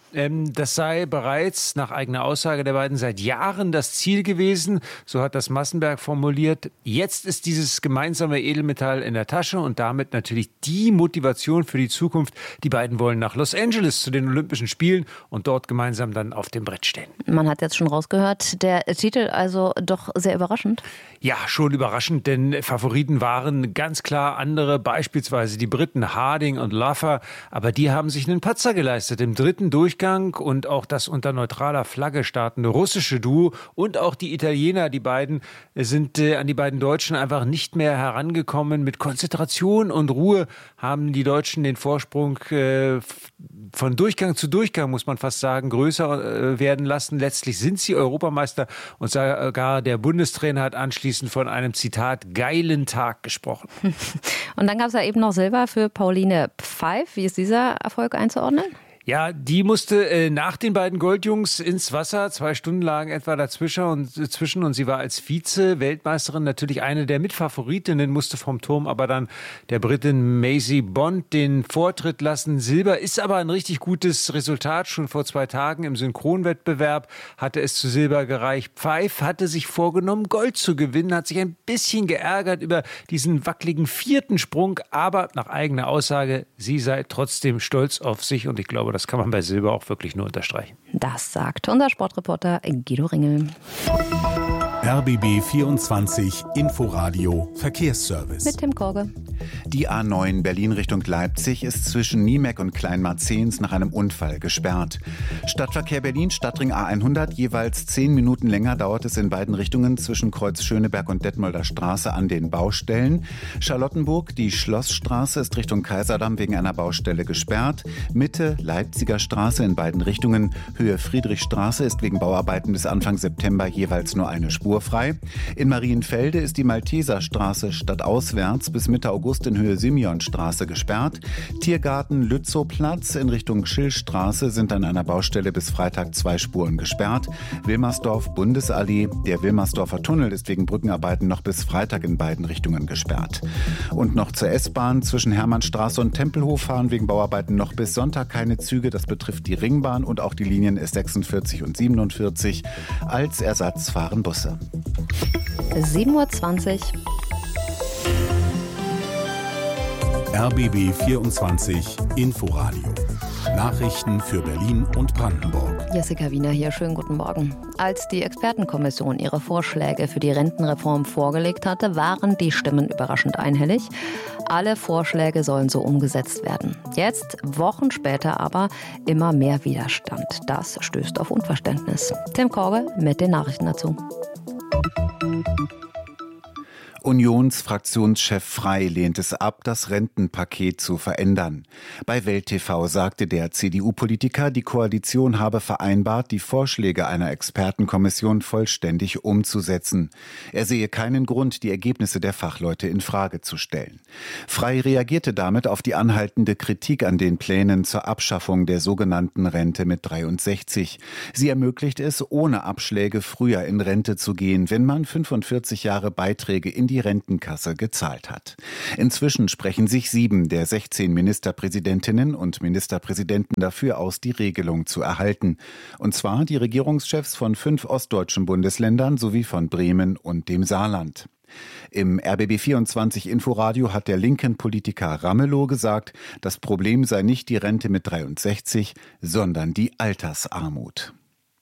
Das sei bereits nach eigener Aussage der beiden seit Jahren das Ziel gewesen. So hat das Massenberg formuliert. Jetzt ist dieses gemeinsame Edelmetall in der Tasche und damit natürlich die Motivation für die Zukunft. Die beiden wollen nach Los Angeles zu den Olympischen Spielen und dort gemeinsam dann auf dem Brett stehen. Man hat jetzt schon rausgehört, der Titel also doch sehr überraschend. Ja, schon überraschend, denn Favoriten waren ganz klar andere, beispielsweise die Briten Harding und Laffer. Aber die haben sich einen Patzer geleistet im dritten Durchgang. Und auch das unter neutraler Flagge startende russische Duo und auch die Italiener, die beiden sind äh, an die beiden Deutschen einfach nicht mehr herangekommen. Mit Konzentration und Ruhe haben die Deutschen den Vorsprung äh, von Durchgang zu Durchgang, muss man fast sagen, größer äh, werden lassen. Letztlich sind sie Europameister und sogar der Bundestrainer hat anschließend von einem Zitat geilen Tag gesprochen. Und dann gab es ja eben noch Silber für Pauline Pfeif. Wie ist dieser Erfolg einzuordnen? Ja, die musste äh, nach den beiden Goldjungs ins Wasser. Zwei Stunden lagen etwa dazwischen und, äh, zwischen, und sie war als Vize-Weltmeisterin natürlich eine der Mitfavoritinnen, musste vom Turm aber dann der Britin Maisie Bond den Vortritt lassen. Silber ist aber ein richtig gutes Resultat. Schon vor zwei Tagen im Synchronwettbewerb hatte es zu Silber gereicht. Pfeif hatte sich vorgenommen, Gold zu gewinnen, hat sich ein bisschen geärgert über diesen wackeligen vierten Sprung, aber nach eigener Aussage, sie sei trotzdem stolz auf sich und ich glaube, das kann man bei Silber auch wirklich nur unterstreichen. Das sagt unser Sportreporter Guido Ringel. R B B vierundzwanzig Inforadio Verkehrsservice. Mit Tim Korge. Die A neun Berlin Richtung Leipzig ist zwischen Niemeck und Kleinmarzehns nach einem Unfall gesperrt. Stadtverkehr Berlin, Stadtring A hundert, jeweils zehn Minuten länger dauert es in beiden Richtungen zwischen Kreuz Schöneberg und Detmolder Straße an den Baustellen. Charlottenburg, die Schlossstraße ist Richtung Kaiserdamm wegen einer Baustelle gesperrt. Mitte Leipziger Straße in beiden Richtungen. Höhe Friedrichstraße ist wegen Bauarbeiten bis Anfang September jeweils nur eine Spur spurfrei. In Marienfelde ist die Malteserstraße stadtauswärts bis Mitte August in Höhe Simeonstraße gesperrt. Tiergarten Lützowplatz in Richtung Schillstraße sind an einer Baustelle bis Freitag zwei Spuren gesperrt. Wilmersdorf Bundesallee, der Wilmersdorfer Tunnel ist wegen Brückenarbeiten noch bis Freitag in beiden Richtungen gesperrt. Und noch zur S-Bahn. Zwischen Hermannstraße und Tempelhof fahren wegen Bauarbeiten noch bis Sonntag keine Züge. Das betrifft die Ringbahn und auch die Linien S sechsundvierzig und siebenundvierzig. Als Ersatz fahren Busse. sieben Uhr zwanzig. R B B vierundzwanzig Inforadio. Nachrichten für Berlin und Brandenburg. Jessica Wiener hier, schönen guten Morgen. Als die Expertenkommission ihre Vorschläge für die Rentenreform vorgelegt hatte, waren die Stimmen überraschend einhellig. Alle Vorschläge sollen so umgesetzt werden. Jetzt, Wochen später aber, immer mehr Widerstand. Das stößt auf Unverständnis. Tim Korge mit den Nachrichten dazu. Unionsfraktionschef Frey lehnt es ab, das Rentenpaket zu verändern. Bei Welt T V sagte der C D U-Politiker, die Koalition habe vereinbart, die Vorschläge einer Expertenkommission vollständig umzusetzen. Er sehe keinen Grund, die Ergebnisse der Fachleute in Frage zu stellen. Frey reagierte damit auf die anhaltende Kritik an den Plänen zur Abschaffung der sogenannten Rente mit dreiundsechzig. Sie ermöglicht es, ohne Abschläge früher in Rente zu gehen, wenn man fünfundvierzig Jahre Beiträge in die die Rentenkasse gezahlt hat. Inzwischen sprechen sich sieben der sechzehn Ministerpräsidentinnen und Ministerpräsidenten dafür aus, die Regelung zu erhalten. Und zwar die Regierungschefs von fünf ostdeutschen Bundesländern sowie von Bremen und dem Saarland. Im R B B vierundzwanzig Inforadio hat der linken Politiker Ramelow gesagt, das Problem sei nicht die Rente mit dreiundsechzig, sondern die Altersarmut.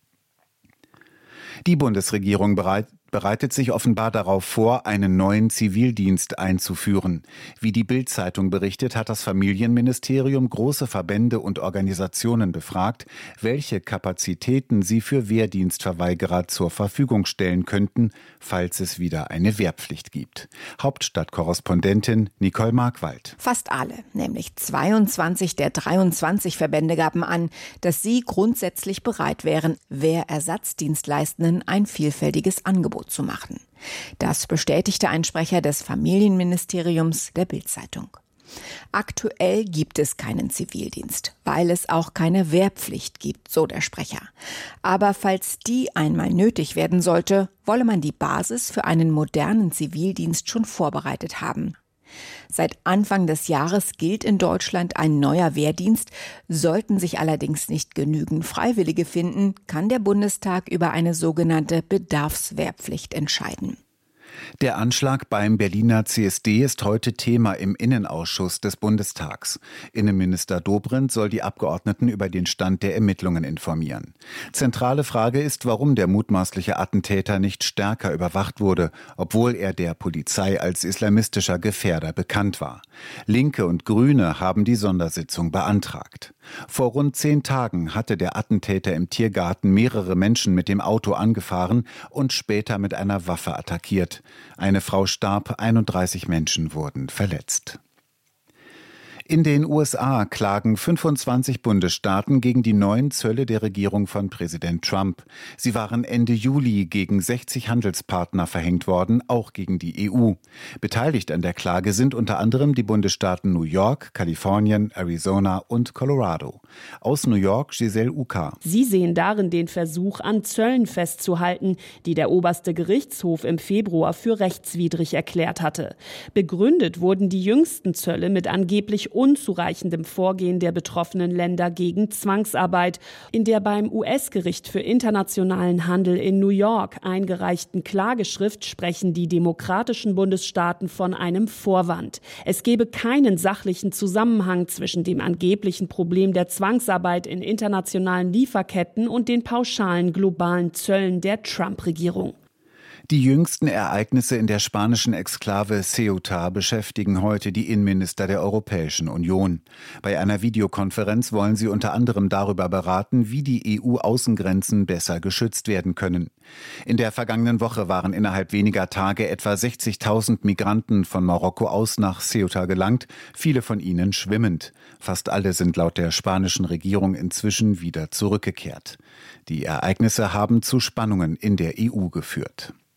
Die Bundesregierung bereit bereitet sich offenbar darauf vor, einen neuen Zivildienst einzuführen. Wie die Bild-Zeitung berichtet, hat das Familienministerium große Verbände und Organisationen befragt, welche Kapazitäten sie für Wehrdienstverweigerer zur Verfügung stellen könnten, falls es wieder eine Wehrpflicht gibt. Hauptstadtkorrespondentin Nicole Markwald. Fast alle, nämlich zweiundzwanzig der dreiundzwanzig Verbände gaben an, dass sie grundsätzlich bereit wären, Wehrersatzdienstleistenden ein vielfältiges Angebot zu machen. Das bestätigte ein Sprecher des Familienministeriums der Bild-Zeitung. Aktuell gibt es keinen Zivildienst, weil es auch keine Wehrpflicht gibt, so der Sprecher. Aber falls die einmal nötig werden sollte, wolle man die Basis für einen modernen Zivildienst schon vorbereitet haben. Seit Anfang des Jahres gilt in Deutschland ein neuer Wehrdienst. Sollten sich allerdings nicht genügend Freiwillige finden, kann der Bundestag über eine sogenannte Bedarfswehrpflicht entscheiden. Der Anschlag beim Berliner C S D ist heute Thema im Innenausschuss des Bundestags. Innenminister Dobrindt soll die Abgeordneten über den Stand der Ermittlungen informieren. Zentrale Frage ist, warum der mutmaßliche Attentäter nicht stärker überwacht wurde, obwohl er der Polizei als islamistischer Gefährder bekannt war. Linke und Grüne haben die Sondersitzung beantragt. Vor rund zehn Tagen hatte der Attentäter im Tiergarten mehrere Menschen mit dem Auto angefahren und später mit einer Waffe attackiert. Eine Frau starb, einunddreißig Menschen wurden verletzt. In den U S A klagen fünfundzwanzig Bundesstaaten gegen die neuen Zölle der Regierung von Präsident Trump. Sie waren Ende Juli gegen sechzig Handelspartner verhängt worden, auch gegen die E U. Beteiligt an der Klage sind unter anderem die Bundesstaaten New York, Kalifornien, Arizona und Colorado. Aus New York Giselle Uka. Sie sehen darin den Versuch, an Zöllen festzuhalten, die der oberste Gerichtshof im Februar für rechtswidrig erklärt hatte. Begründet wurden die jüngsten Zölle mit angeblich unzureichendem Vorgehen der betroffenen Länder gegen Zwangsarbeit. In der beim U S-Gericht für internationalen Handel in New York eingereichten Klageschrift sprechen die demokratischen Bundesstaaten von einem Vorwand. Es gebe keinen sachlichen Zusammenhang zwischen dem angeblichen Problem der Zwangsarbeit in internationalen Lieferketten und den pauschalen globalen Zöllen der Trump-Regierung. Die jüngsten Ereignisse in der spanischen Exklave Ceuta beschäftigen heute die Innenminister der Europäischen Union. Bei einer Videokonferenz wollen sie unter anderem darüber beraten, wie die E U-Außengrenzen besser geschützt werden können. In der vergangenen Woche waren innerhalb weniger Tage etwa sechzigtausend Migranten von Marokko aus nach Ceuta gelangt, viele von ihnen schwimmend. Fast alle sind laut der spanischen Regierung inzwischen wieder zurückgekehrt. Die Ereignisse haben zu Spannungen in der E U geführt.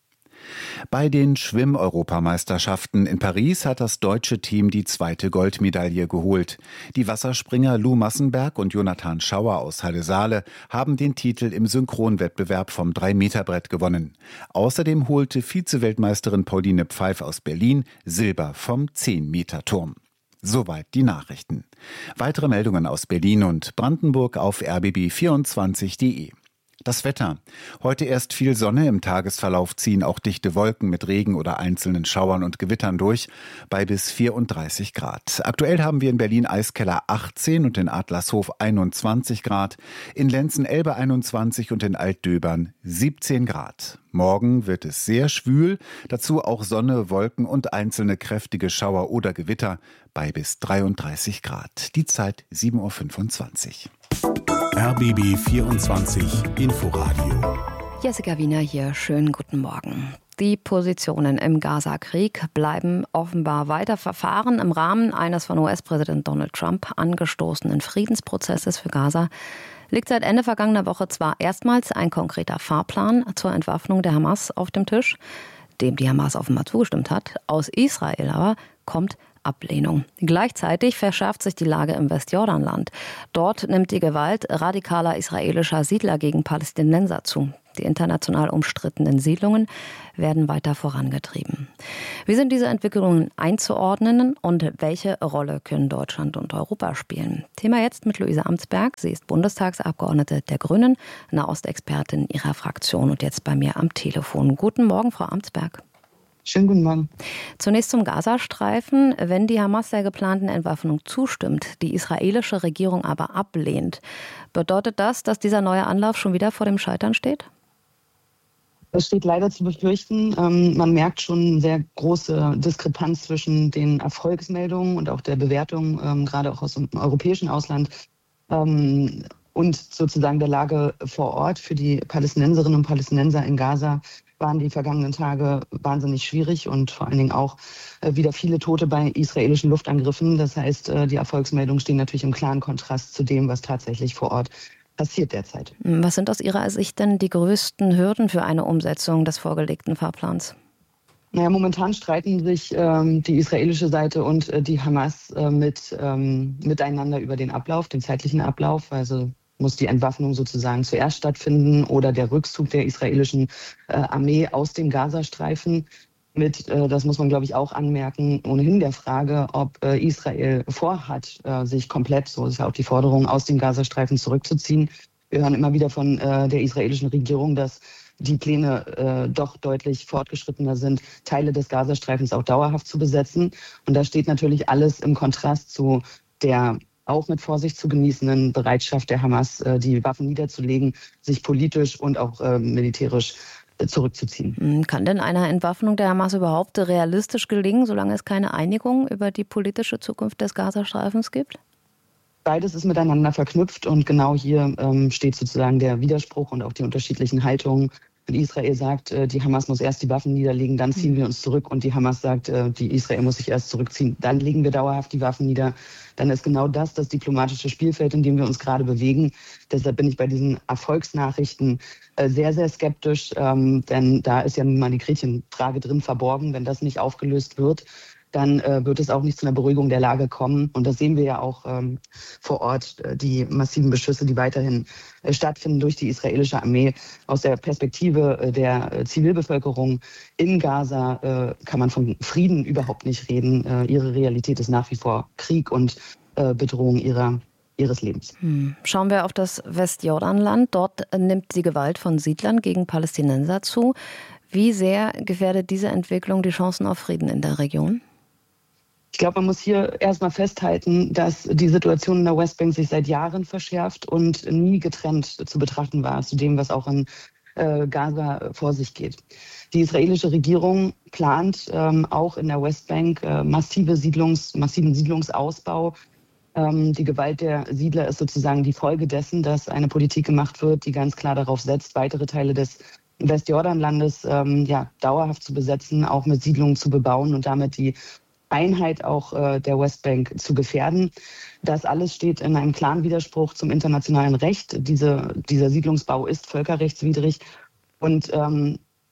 Bei den Schwimm-Europameisterschaften in Paris hat das deutsche Team die zweite Goldmedaille geholt. Die Wasserspringer Lou Massenberg und Jonathan Schauer aus Halle-Saale haben den Titel im Synchronwettbewerb vom drei Meter Brett gewonnen. Außerdem holte Vize-Weltmeisterin Pauline Pfeif aus Berlin Silber vom zehn Meter Turm. Soweit die Nachrichten. Weitere Meldungen aus Berlin und Brandenburg auf r b b vierundzwanzig punkt d e. Das Wetter. Heute erst viel Sonne, im Tagesverlauf ziehen auch dichte Wolken mit Regen oder einzelnen Schauern und Gewittern durch, bei bis vierunddreißig Grad. Aktuell haben wir in Berlin-Eiskeller achtzehn und in Adlershof einundzwanzig Grad, in Lenzen-Elbe einundzwanzig und in Altdöbern siebzehn Grad. Morgen wird es sehr schwül, dazu auch Sonne, Wolken und einzelne kräftige Schauer oder Gewitter bei bis dreiunddreißig Grad. Die Zeit sieben Uhr fünfundzwanzig. R B B vierundzwanzig Inforadio. Jessica Wiener hier, schönen guten Morgen. Die Positionen im Gaza-Krieg bleiben offenbar weiter verfahren. Im Rahmen eines von U S-Präsident Donald Trump angestoßenen Friedensprozesses für Gaza liegt seit Ende vergangener Woche zwar erstmals ein konkreter Fahrplan zur Entwaffnung der Hamas auf dem Tisch, dem die Hamas offenbar zugestimmt hat. Aus Israel aber kommt Ablehnung. Gleichzeitig verschärft sich die Lage im Westjordanland. Dort nimmt die Gewalt radikaler israelischer Siedler gegen Palästinenser zu. Die international umstrittenen Siedlungen werden weiter vorangetrieben. Wie sind diese Entwicklungen einzuordnen und welche Rolle können Deutschland und Europa spielen? Thema jetzt mit Luise Amtsberg. Sie ist Bundestagsabgeordnete der Grünen, Nahostexpertin ihrer Fraktion und jetzt bei mir am Telefon. Guten Morgen, Frau Amtsberg. Schönen guten Morgen. Zunächst zum Gazastreifen. Wenn die Hamas der geplanten Entwaffnung zustimmt, die israelische Regierung aber ablehnt, bedeutet das, dass dieser neue Anlauf schon wieder vor dem Scheitern steht? Es steht leider zu befürchten. Ähm, man merkt schon eine sehr große Diskrepanz zwischen den Erfolgsmeldungen und auch der Bewertung, ähm, gerade auch aus dem europäischen Ausland, ähm, und sozusagen der Lage vor Ort. Für die Palästinenserinnen und Palästinenser in Gaza waren die vergangenen Tage wahnsinnig schwierig und vor allen Dingen auch äh, wieder viele Tote bei israelischen Luftangriffen. Das heißt, äh, die Erfolgsmeldungen stehen natürlich im klaren Kontrast zu dem, was tatsächlich vor Ort passiert derzeit. Was sind aus Ihrer Sicht denn die größten Hürden für eine Umsetzung des vorgelegten Fahrplans? Naja, momentan streiten sich ähm, die israelische Seite und äh, die Hamas äh, mit, ähm, miteinander über den Ablauf, den zeitlichen Ablauf. Also muss die Entwaffnung sozusagen zuerst stattfinden oder der Rückzug der israelischen äh, Armee aus dem Gazastreifen mit, äh, das muss man glaube ich auch anmerken, ohnehin der Frage, ob äh, Israel vorhat, äh, sich komplett, so ist ja auch die Forderung, aus dem Gazastreifen zurückzuziehen. Wir hören immer wieder von äh, der israelischen Regierung, dass die Pläne äh, doch deutlich fortgeschrittener sind, Teile des Gazastreifens auch dauerhaft zu besetzen. Und da steht natürlich alles im Kontrast zu der auch mit Vorsicht zu genießenden Bereitschaft der Hamas, die Waffen niederzulegen, sich politisch und auch äh, militärisch äh, zurückzuziehen. Kann denn eine Entwaffnung der Hamas überhaupt realistisch gelingen, solange es keine Einigung über die politische Zukunft des Gazastreifens gibt? Beides ist miteinander verknüpft und genau hier ähm, steht sozusagen der Widerspruch und auch die unterschiedlichen Haltungen. Wenn Israel sagt, äh, die Hamas muss erst die Waffen niederlegen, dann ziehen wir uns zurück, und die Hamas sagt, äh, die Israel muss sich erst zurückziehen, dann legen wir dauerhaft die Waffen nieder, dann ist genau das das diplomatische Spielfeld, in dem wir uns gerade bewegen. Deshalb bin ich bei diesen Erfolgsnachrichten äh, sehr, sehr skeptisch, ähm, denn da ist ja nun mal die Gretchenfrage drin verborgen. Wenn das nicht aufgelöst wird, dann äh, wird es auch nicht zu einer Beruhigung der Lage kommen. Und das sehen wir ja auch ähm, vor Ort, äh, die massiven Beschüsse, die weiterhin äh, stattfinden durch die israelische Armee. Aus der Perspektive äh, der äh, Zivilbevölkerung in Gaza äh, kann man von Frieden überhaupt nicht reden. Äh, ihre Realität ist nach wie vor Krieg und äh, Bedrohung ihrer ihres Lebens. Hm. Schauen wir auf das Westjordanland. Dort nimmt die Gewalt von Siedlern gegen Palästinenser zu. Wie sehr gefährdet diese Entwicklung die Chancen auf Frieden in der Region? Ich glaube, man muss hier erstmal festhalten, dass die Situation in der Westbank sich seit Jahren verschärft und nie getrennt zu betrachten war zu dem, was auch in äh, Gaza vor sich geht. Die israelische Regierung plant ähm, auch in der Westbank äh, massive Siedlungs, massiven Siedlungsausbau. Ähm, die Gewalt der Siedler ist sozusagen die Folge dessen, dass eine Politik gemacht wird, die ganz klar darauf setzt, weitere Teile des Westjordanlandes ähm, ja, dauerhaft zu besetzen, auch mit Siedlungen zu bebauen und damit die Einheit auch äh, der Westbank zu gefährden. Das alles steht in einem klaren Widerspruch zum internationalen Recht. Diese, dieser Siedlungsbau ist völkerrechtswidrig. Und ähm,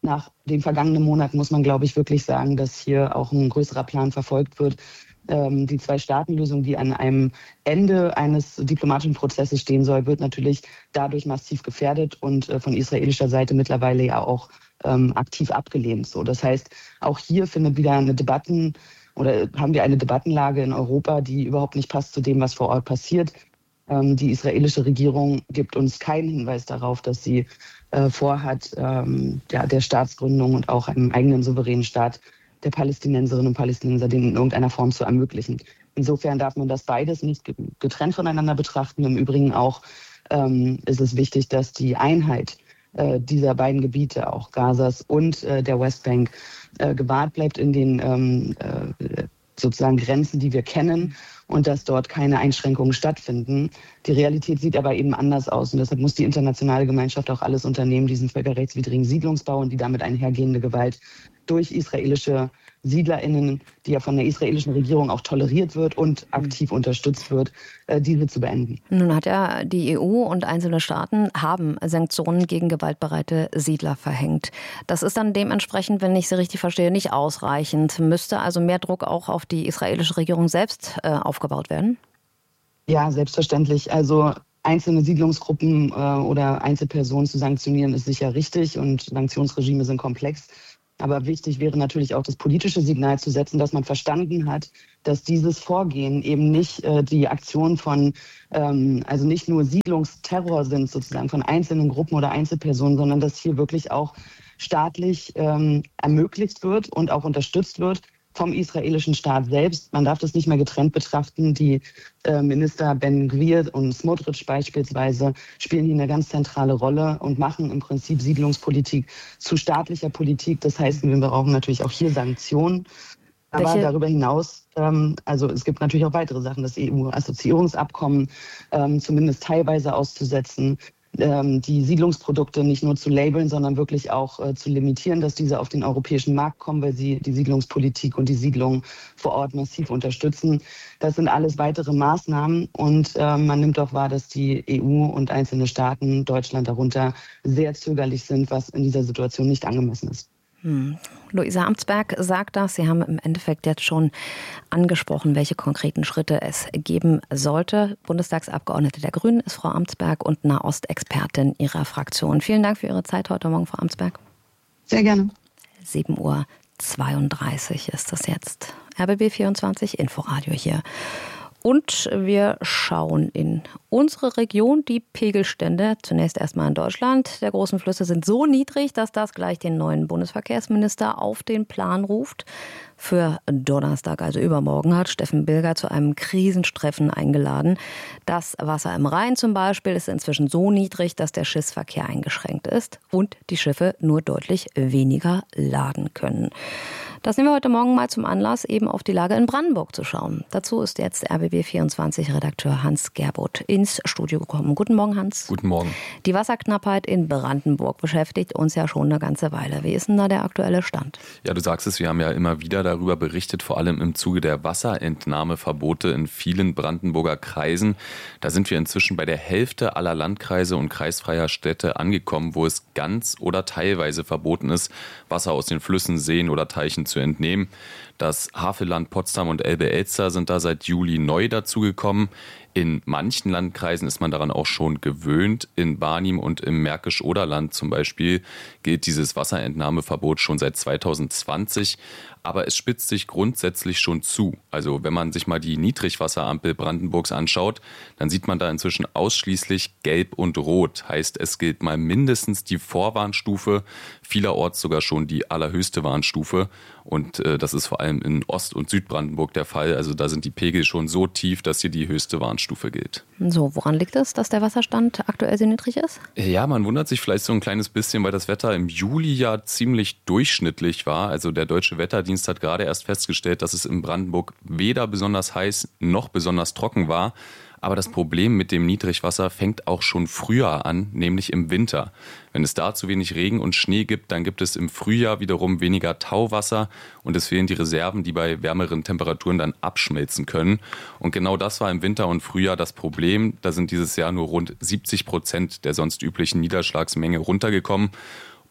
nach den vergangenen Monaten muss man, glaube ich, wirklich sagen, dass hier auch ein größerer Plan verfolgt wird. Ähm, die Zwei-Staaten-Lösung, die an einem Ende eines diplomatischen Prozesses stehen soll, wird natürlich dadurch massiv gefährdet und äh, von israelischer Seite mittlerweile ja auch ähm, aktiv abgelehnt. So, das heißt, auch hier findet wieder eine Debatten oder haben wir eine Debattenlage in Europa, die überhaupt nicht passt zu dem, was vor Ort passiert. Ähm, die israelische Regierung gibt uns keinen Hinweis darauf, dass sie äh, vorhat, ähm, ja, der Staatsgründung und auch einem eigenen souveränen Staat der Palästinenserinnen und Palästinenser den in irgendeiner Form zu ermöglichen. Insofern darf man das beides nicht getrennt voneinander betrachten. Im Übrigen auch ähm, ist es wichtig, dass die Einheit äh, dieser beiden Gebiete, auch Gazas und äh, der Westbank, äh, gewahrt bleibt in den ähm, äh, sozusagen Grenzen, die wir kennen, und dass dort keine Einschränkungen stattfinden. Die Realität sieht aber eben anders aus und deshalb muss die internationale Gemeinschaft auch alles unternehmen, diesen völkerrechtswidrigen Siedlungsbau und die damit einhergehende Gewalt durch israelische SiedlerInnen, die ja von der israelischen Regierung auch toleriert wird und aktiv mhm. unterstützt wird, äh, diese zu beenden. Nun hat ja die E U und einzelne Staaten haben Sanktionen gegen gewaltbereite Siedler verhängt. Das ist dann dementsprechend, wenn ich Sie richtig verstehe, nicht ausreichend. Müsste also mehr Druck auch auf die israelische Regierung selbst äh, aufgebaut werden? Ja, selbstverständlich. Also einzelne Siedlungsgruppen äh, oder Einzelpersonen zu sanktionieren ist sicher richtig und Sanktionsregime sind komplex. Aber wichtig wäre natürlich auch das politische Signal zu setzen, dass man verstanden hat, dass dieses Vorgehen eben nicht äh, die Aktion von, ähm, also nicht nur Siedlungsterror sind sozusagen von einzelnen Gruppen oder Einzelpersonen, sondern dass hier wirklich auch staatlich ähm, ermöglicht wird und auch unterstützt wird vom israelischen Staat selbst. Man darf das nicht mehr getrennt betrachten. Die äh, Minister Ben Gvir und Smotrich beispielsweise spielen hier eine ganz zentrale Rolle und machen im Prinzip Siedlungspolitik zu staatlicher Politik. Das heißt, wir brauchen natürlich auch hier Sanktionen. Aber Welche? darüber hinaus, ähm, also es gibt natürlich auch weitere Sachen, das E U-Assoziierungsabkommen ähm, zumindest teilweise auszusetzen, die Siedlungsprodukte nicht nur zu labeln, sondern wirklich auch äh, zu limitieren, dass diese auf den europäischen Markt kommen, weil sie die Siedlungspolitik und die Siedlung vor Ort massiv unterstützen. Das sind alles weitere Maßnahmen und äh, man nimmt auch wahr, dass die E U und einzelne Staaten, Deutschland darunter, sehr zögerlich sind, was in dieser Situation nicht angemessen ist. Hm. Luisa Amtsberg sagt das. Sie haben im Endeffekt jetzt schon angesprochen, welche konkreten Schritte es geben sollte. Bundestagsabgeordnete der Grünen ist Frau Amtsberg und Nahostexpertin ihrer Fraktion. Vielen Dank für Ihre Zeit heute Morgen, Frau Amtsberg. Sehr gerne. sieben Uhr zweiunddreißig ist das jetzt. R B B vierundzwanzig Inforadio hier. Und wir schauen in unsere Region. Die Pegelstände, zunächst erstmal in Deutschland, der großen Flüsse sind so niedrig, dass das gleich den neuen Bundesverkehrsminister auf den Plan ruft. Für Donnerstag, also übermorgen, hat Steffen Bilger zu einem Krisentreffen eingeladen. Das Wasser im Rhein zum Beispiel ist inzwischen so niedrig, dass der Schiffsverkehr eingeschränkt ist und die Schiffe nur deutlich weniger laden können. Das nehmen wir heute Morgen mal zum Anlass, eben auf die Lage in Brandenburg zu schauen. Dazu ist jetzt R B B vierundzwanzig Redakteur Hans Gerbuth ins Studio gekommen. Guten Morgen, Hans. Guten Morgen. Die Wasserknappheit in Brandenburg beschäftigt uns ja schon eine ganze Weile. Wie ist denn da der aktuelle Stand? Ja, du sagst es, wir haben ja immer wieder darüber berichtet, vor allem im Zuge der Wasserentnahmeverbote in vielen Brandenburger Kreisen. Da sind wir inzwischen bei der Hälfte aller Landkreise und kreisfreier Städte angekommen, wo es ganz oder teilweise verboten ist, Wasser aus den Flüssen, Seen oder Teichen zu entnehmen. Das Havelland, Potsdam und Elbe-Elster sind da seit Juli neu dazugekommen. In manchen Landkreisen ist man daran auch schon gewöhnt. In Barnim und im Märkisch-Oderland zum Beispiel gilt dieses Wasserentnahmeverbot schon seit zweitausendzwanzig. Aber es spitzt sich grundsätzlich schon zu. Also wenn man sich mal die Niedrigwasserampel Brandenburgs anschaut, dann sieht man da inzwischen ausschließlich gelb und rot. Heißt, es gilt mal mindestens die Vorwarnstufe, vielerorts sogar schon die allerhöchste Warnstufe. Und äh, das ist vor allem in Ost- und Südbrandenburg der Fall. Also da sind die Pegel schon so tief, dass hier die höchste Warnstufe gilt. So, woran liegt es, dass der Wasserstand aktuell so niedrig ist? Ja, man wundert sich vielleicht so ein kleines bisschen, weil das Wetter im Juli ja ziemlich durchschnittlich war. Also der Deutsche Wetterdienst hat gerade erst festgestellt, dass es in Brandenburg weder besonders heiß noch besonders trocken war. Aber das Problem mit dem Niedrigwasser fängt auch schon früher an, nämlich im Winter. Wenn es da zu wenig Regen und Schnee gibt, dann gibt es im Frühjahr wiederum weniger Tauwasser und es fehlen die Reserven, die bei wärmeren Temperaturen dann abschmelzen können. Und genau das war im Winter und Frühjahr das Problem. Da sind dieses Jahr nur rund siebzig Prozent der sonst üblichen Niederschlagsmenge runtergekommen.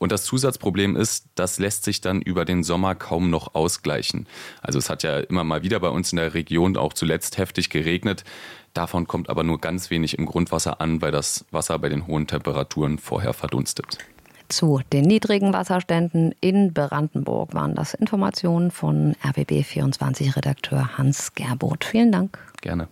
Und das Zusatzproblem ist, das lässt sich dann über den Sommer kaum noch ausgleichen. Also es hat ja immer mal wieder bei uns in der Region auch zuletzt heftig geregnet. Davon kommt aber nur ganz wenig im Grundwasser an, weil das Wasser bei den hohen Temperaturen vorher verdunstet. Zu den niedrigen Wasserständen in Brandenburg waren das Informationen von R B B vierundzwanzig-Redakteur Hans Gerboth. Vielen Dank. Gerne.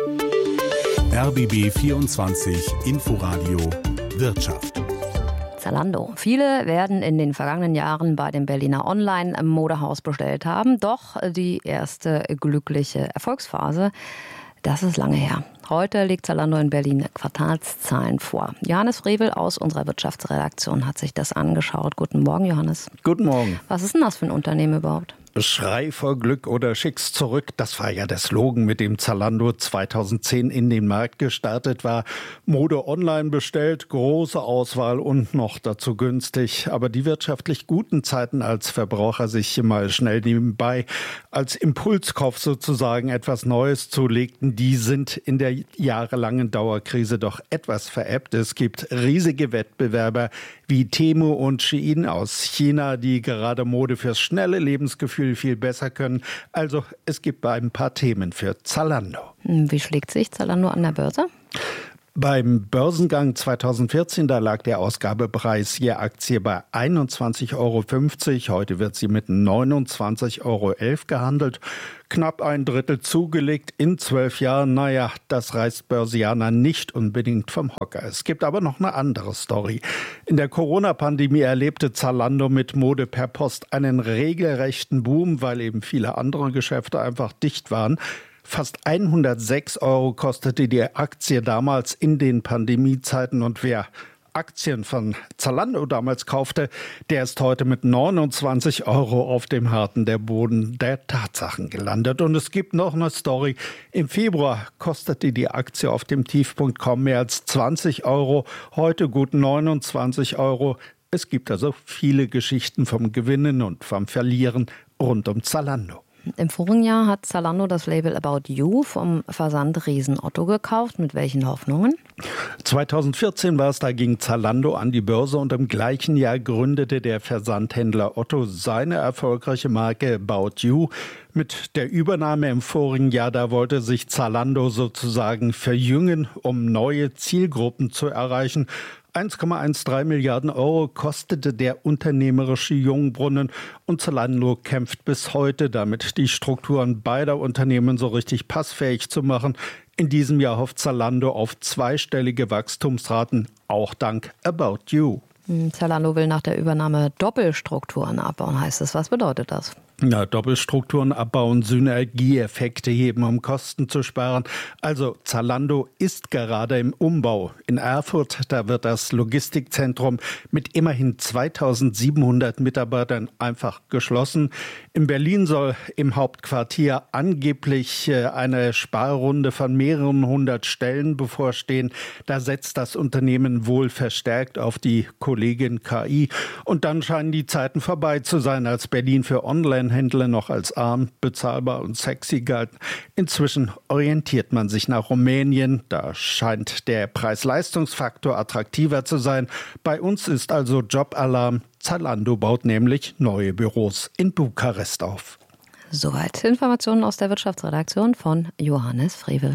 R B B vierundzwanzig Inforadio Wirtschaft. Zalando. Viele werden in den vergangenen Jahren bei dem Berliner Online-Modehaus bestellt haben. Doch die erste glückliche Erfolgsphase, das ist lange her. Heute legt Zalando in Berlin Quartalszahlen vor. Johannes Frevel aus unserer Wirtschaftsredaktion hat sich das angeschaut. Guten Morgen, Johannes. Guten Morgen. Was ist denn das für ein Unternehmen überhaupt? Schrei vor Glück oder schick's zurück. Das war ja der Slogan, mit dem Zalando zweitausendzehn in den Markt gestartet war. Mode online bestellt, große Auswahl und noch dazu günstig. Aber die wirtschaftlich guten Zeiten, als Verbraucher sich mal schnell nebenbei als Impulskauf sozusagen etwas Neues zulegten, die sind in der jahrelangen Dauerkrise doch etwas verebbt. Es gibt riesige Wettbewerber wie Temu und Shein aus China, die gerade Mode fürs schnelle Lebensgefühl viel besser können. Also es gibt ein paar Themen für Zalando. Wie schlägt sich Zalando an der Börse? Beim Börsengang zweitausendvierzehn, da lag der Ausgabepreis je Aktie bei einundzwanzig Euro fünfzig. Heute wird sie mit neunundzwanzig Euro elf gehandelt. Knapp ein Drittel zugelegt in zwölf Jahren. Naja, das reißt Börsianer nicht unbedingt vom Hocker. Es gibt aber noch eine andere Story. In der Corona-Pandemie erlebte Zalando mit Mode per Post einen regelrechten Boom, weil eben viele andere Geschäfte einfach dicht waren. Fast hundertsechs Euro kostete die Aktie damals in den Pandemiezeiten. Und wer Aktien von Zalando damals kaufte, der ist heute mit neunundzwanzig Euro auf dem harten der Boden der Tatsachen gelandet. Und es gibt noch eine Story. Im Februar kostete die Aktie auf dem Tiefpunkt kaum mehr als zwanzig Euro. Heute gut neunundzwanzig Euro. Es gibt also viele Geschichten vom Gewinnen und vom Verlieren rund um Zalando. Im vorigen Jahr hat Zalando das Label About You vom Versandriesen Otto gekauft. Mit welchen Hoffnungen? zweitausendvierzehn war es, da ging Zalando an die Börse und im gleichen Jahr gründete der Versandhändler Otto seine erfolgreiche Marke About You. Mit der Übernahme im vorigen Jahr, da wollte sich Zalando sozusagen verjüngen, um neue Zielgruppen zu erreichen. eins Komma dreizehn Milliarden Euro kostete der unternehmerische Jungbrunnen und Zalando kämpft bis heute damit, die Strukturen beider Unternehmen so richtig passfähig zu machen. In diesem Jahr hofft Zalando auf zweistellige Wachstumsraten, auch dank About You. Zalando will nach der Übernahme Doppelstrukturen abbauen, heißt es. Was bedeutet das? Ja, Doppelstrukturen abbauen, Synergieeffekte heben, um Kosten zu sparen. Also Zalando ist gerade im Umbau. In Erfurt, da wird das Logistikzentrum mit immerhin zweitausendsiebenhundert Mitarbeitern einfach geschlossen. In Berlin soll im Hauptquartier angeblich eine Sparrunde von mehreren hundert Stellen bevorstehen. Da setzt das Unternehmen wohl verstärkt auf die Kollegin K I. Und dann scheinen die Zeiten vorbei zu sein, als Berlin für Online Händler noch als arm, bezahlbar und sexy galten. Inzwischen orientiert man sich nach Rumänien. Da scheint der Preis-Leistungs-Faktor attraktiver zu sein. Bei uns ist also Jobalarm. Zalando baut nämlich neue Büros in Bukarest auf. Soweit Informationen aus der Wirtschaftsredaktion von Johannes Frevel.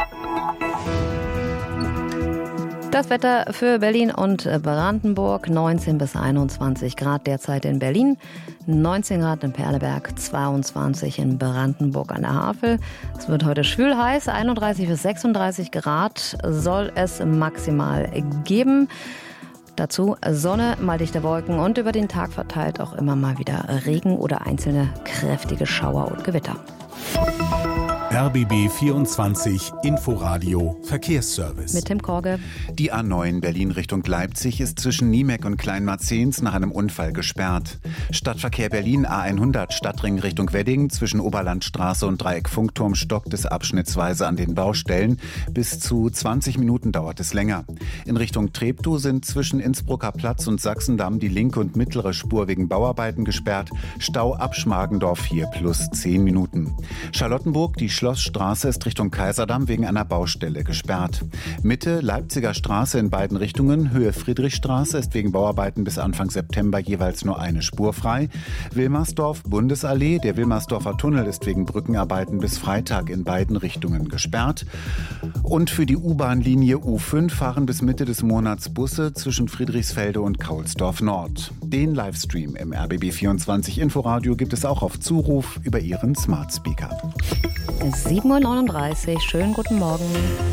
Das Wetter für Berlin und Brandenburg, neunzehn bis einundzwanzig Grad derzeit in Berlin, neunzehn Grad in Perleberg, zweiundzwanzig in Brandenburg an der Havel. Es wird heute schwül heiß, einunddreißig bis sechsunddreißig Grad soll es maximal geben. Dazu Sonne, mal dichte Wolken und über den Tag verteilt auch immer mal wieder Regen oder einzelne kräftige Schauer und Gewitter. R B B vierundzwanzig Inforadio Verkehrsservice. Mit Tim Korge. Die A neun Berlin Richtung Leipzig ist zwischen Niemeck und Kleinmarzehns nach einem Unfall gesperrt. Stadtverkehr Berlin A hundert Stadtring Richtung Wedding zwischen Oberlandstraße und Dreieck Funkturm stockt es abschnittsweise an den Baustellen. Bis zu zwanzig Minuten dauert es länger. In Richtung Treptow sind zwischen Innsbrucker Platz und Sachsendamm die linke und mittlere Spur wegen Bauarbeiten gesperrt. Stau ab Schmargendorf hier plus zehn Minuten. Charlottenburg, die Schlossstraße ist Richtung Kaiserdamm wegen einer Baustelle gesperrt. Mitte Leipziger Straße in beiden Richtungen, Höhe Friedrichstraße ist wegen Bauarbeiten bis Anfang September jeweils nur eine Spur frei. Wilmersdorf Bundesallee, der Wilmersdorfer Tunnel ist wegen Brückenarbeiten bis Freitag in beiden Richtungen gesperrt. Und für die U-Bahn-Linie U fünf fahren bis Mitte des Monats Busse zwischen Friedrichsfelde und Kaulsdorf Nord. Den Livestream im R B B vierundzwanzig Inforadio gibt es auch auf Zuruf über Ihren Smart Speaker. sieben Uhr neununddreißig, schönen guten Morgen.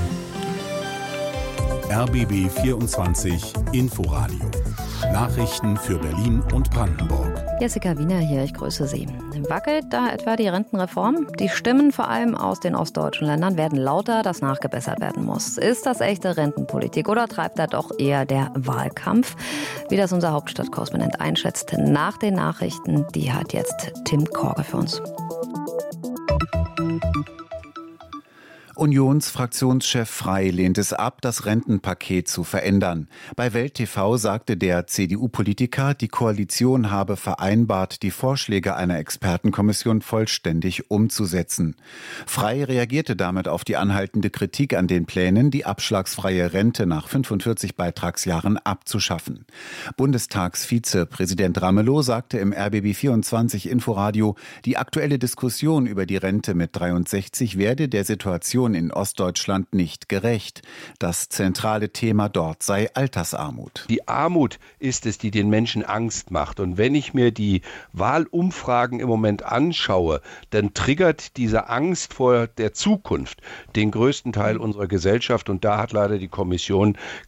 R B B vierundzwanzig Inforadio. Nachrichten für Berlin und Brandenburg. Jessica Wiener hier, ich grüße Sie. Wackelt da etwa die Rentenreform? Die Stimmen vor allem aus den ostdeutschen Ländern werden lauter, dass nachgebessert werden muss. Ist das echte Rentenpolitik oder treibt da doch eher der Wahlkampf? Wie das unser Hauptstadtkorrespondent einschätzt nach den Nachrichten, die hat jetzt Tim Korge für uns. Unionsfraktionschef Frey lehnt es ab, das Rentenpaket zu verändern. Bei Welt T V sagte der C D U-Politiker, die Koalition habe vereinbart, die Vorschläge einer Expertenkommission vollständig umzusetzen. Frey reagierte damit auf die anhaltende Kritik an den Plänen, die abschlagsfreie Rente nach fünfundvierzig Beitragsjahren abzuschaffen. Bundestagsvizepräsident Ramelow sagte im R B B vierundzwanzig Inforadio, die aktuelle Diskussion über die Rente mit dreiundsechzig werde der Situation in Ostdeutschland nicht gerecht. Das zentrale Thema dort sei Altersarmut. Die Armut ist es, die den Menschen Angst macht. Und wenn ich mir die Wahlumfragen im Moment anschaue, dann triggert diese Angst vor der Zukunft den größten Teil unserer Gesellschaft. Und da hat leider die Kommission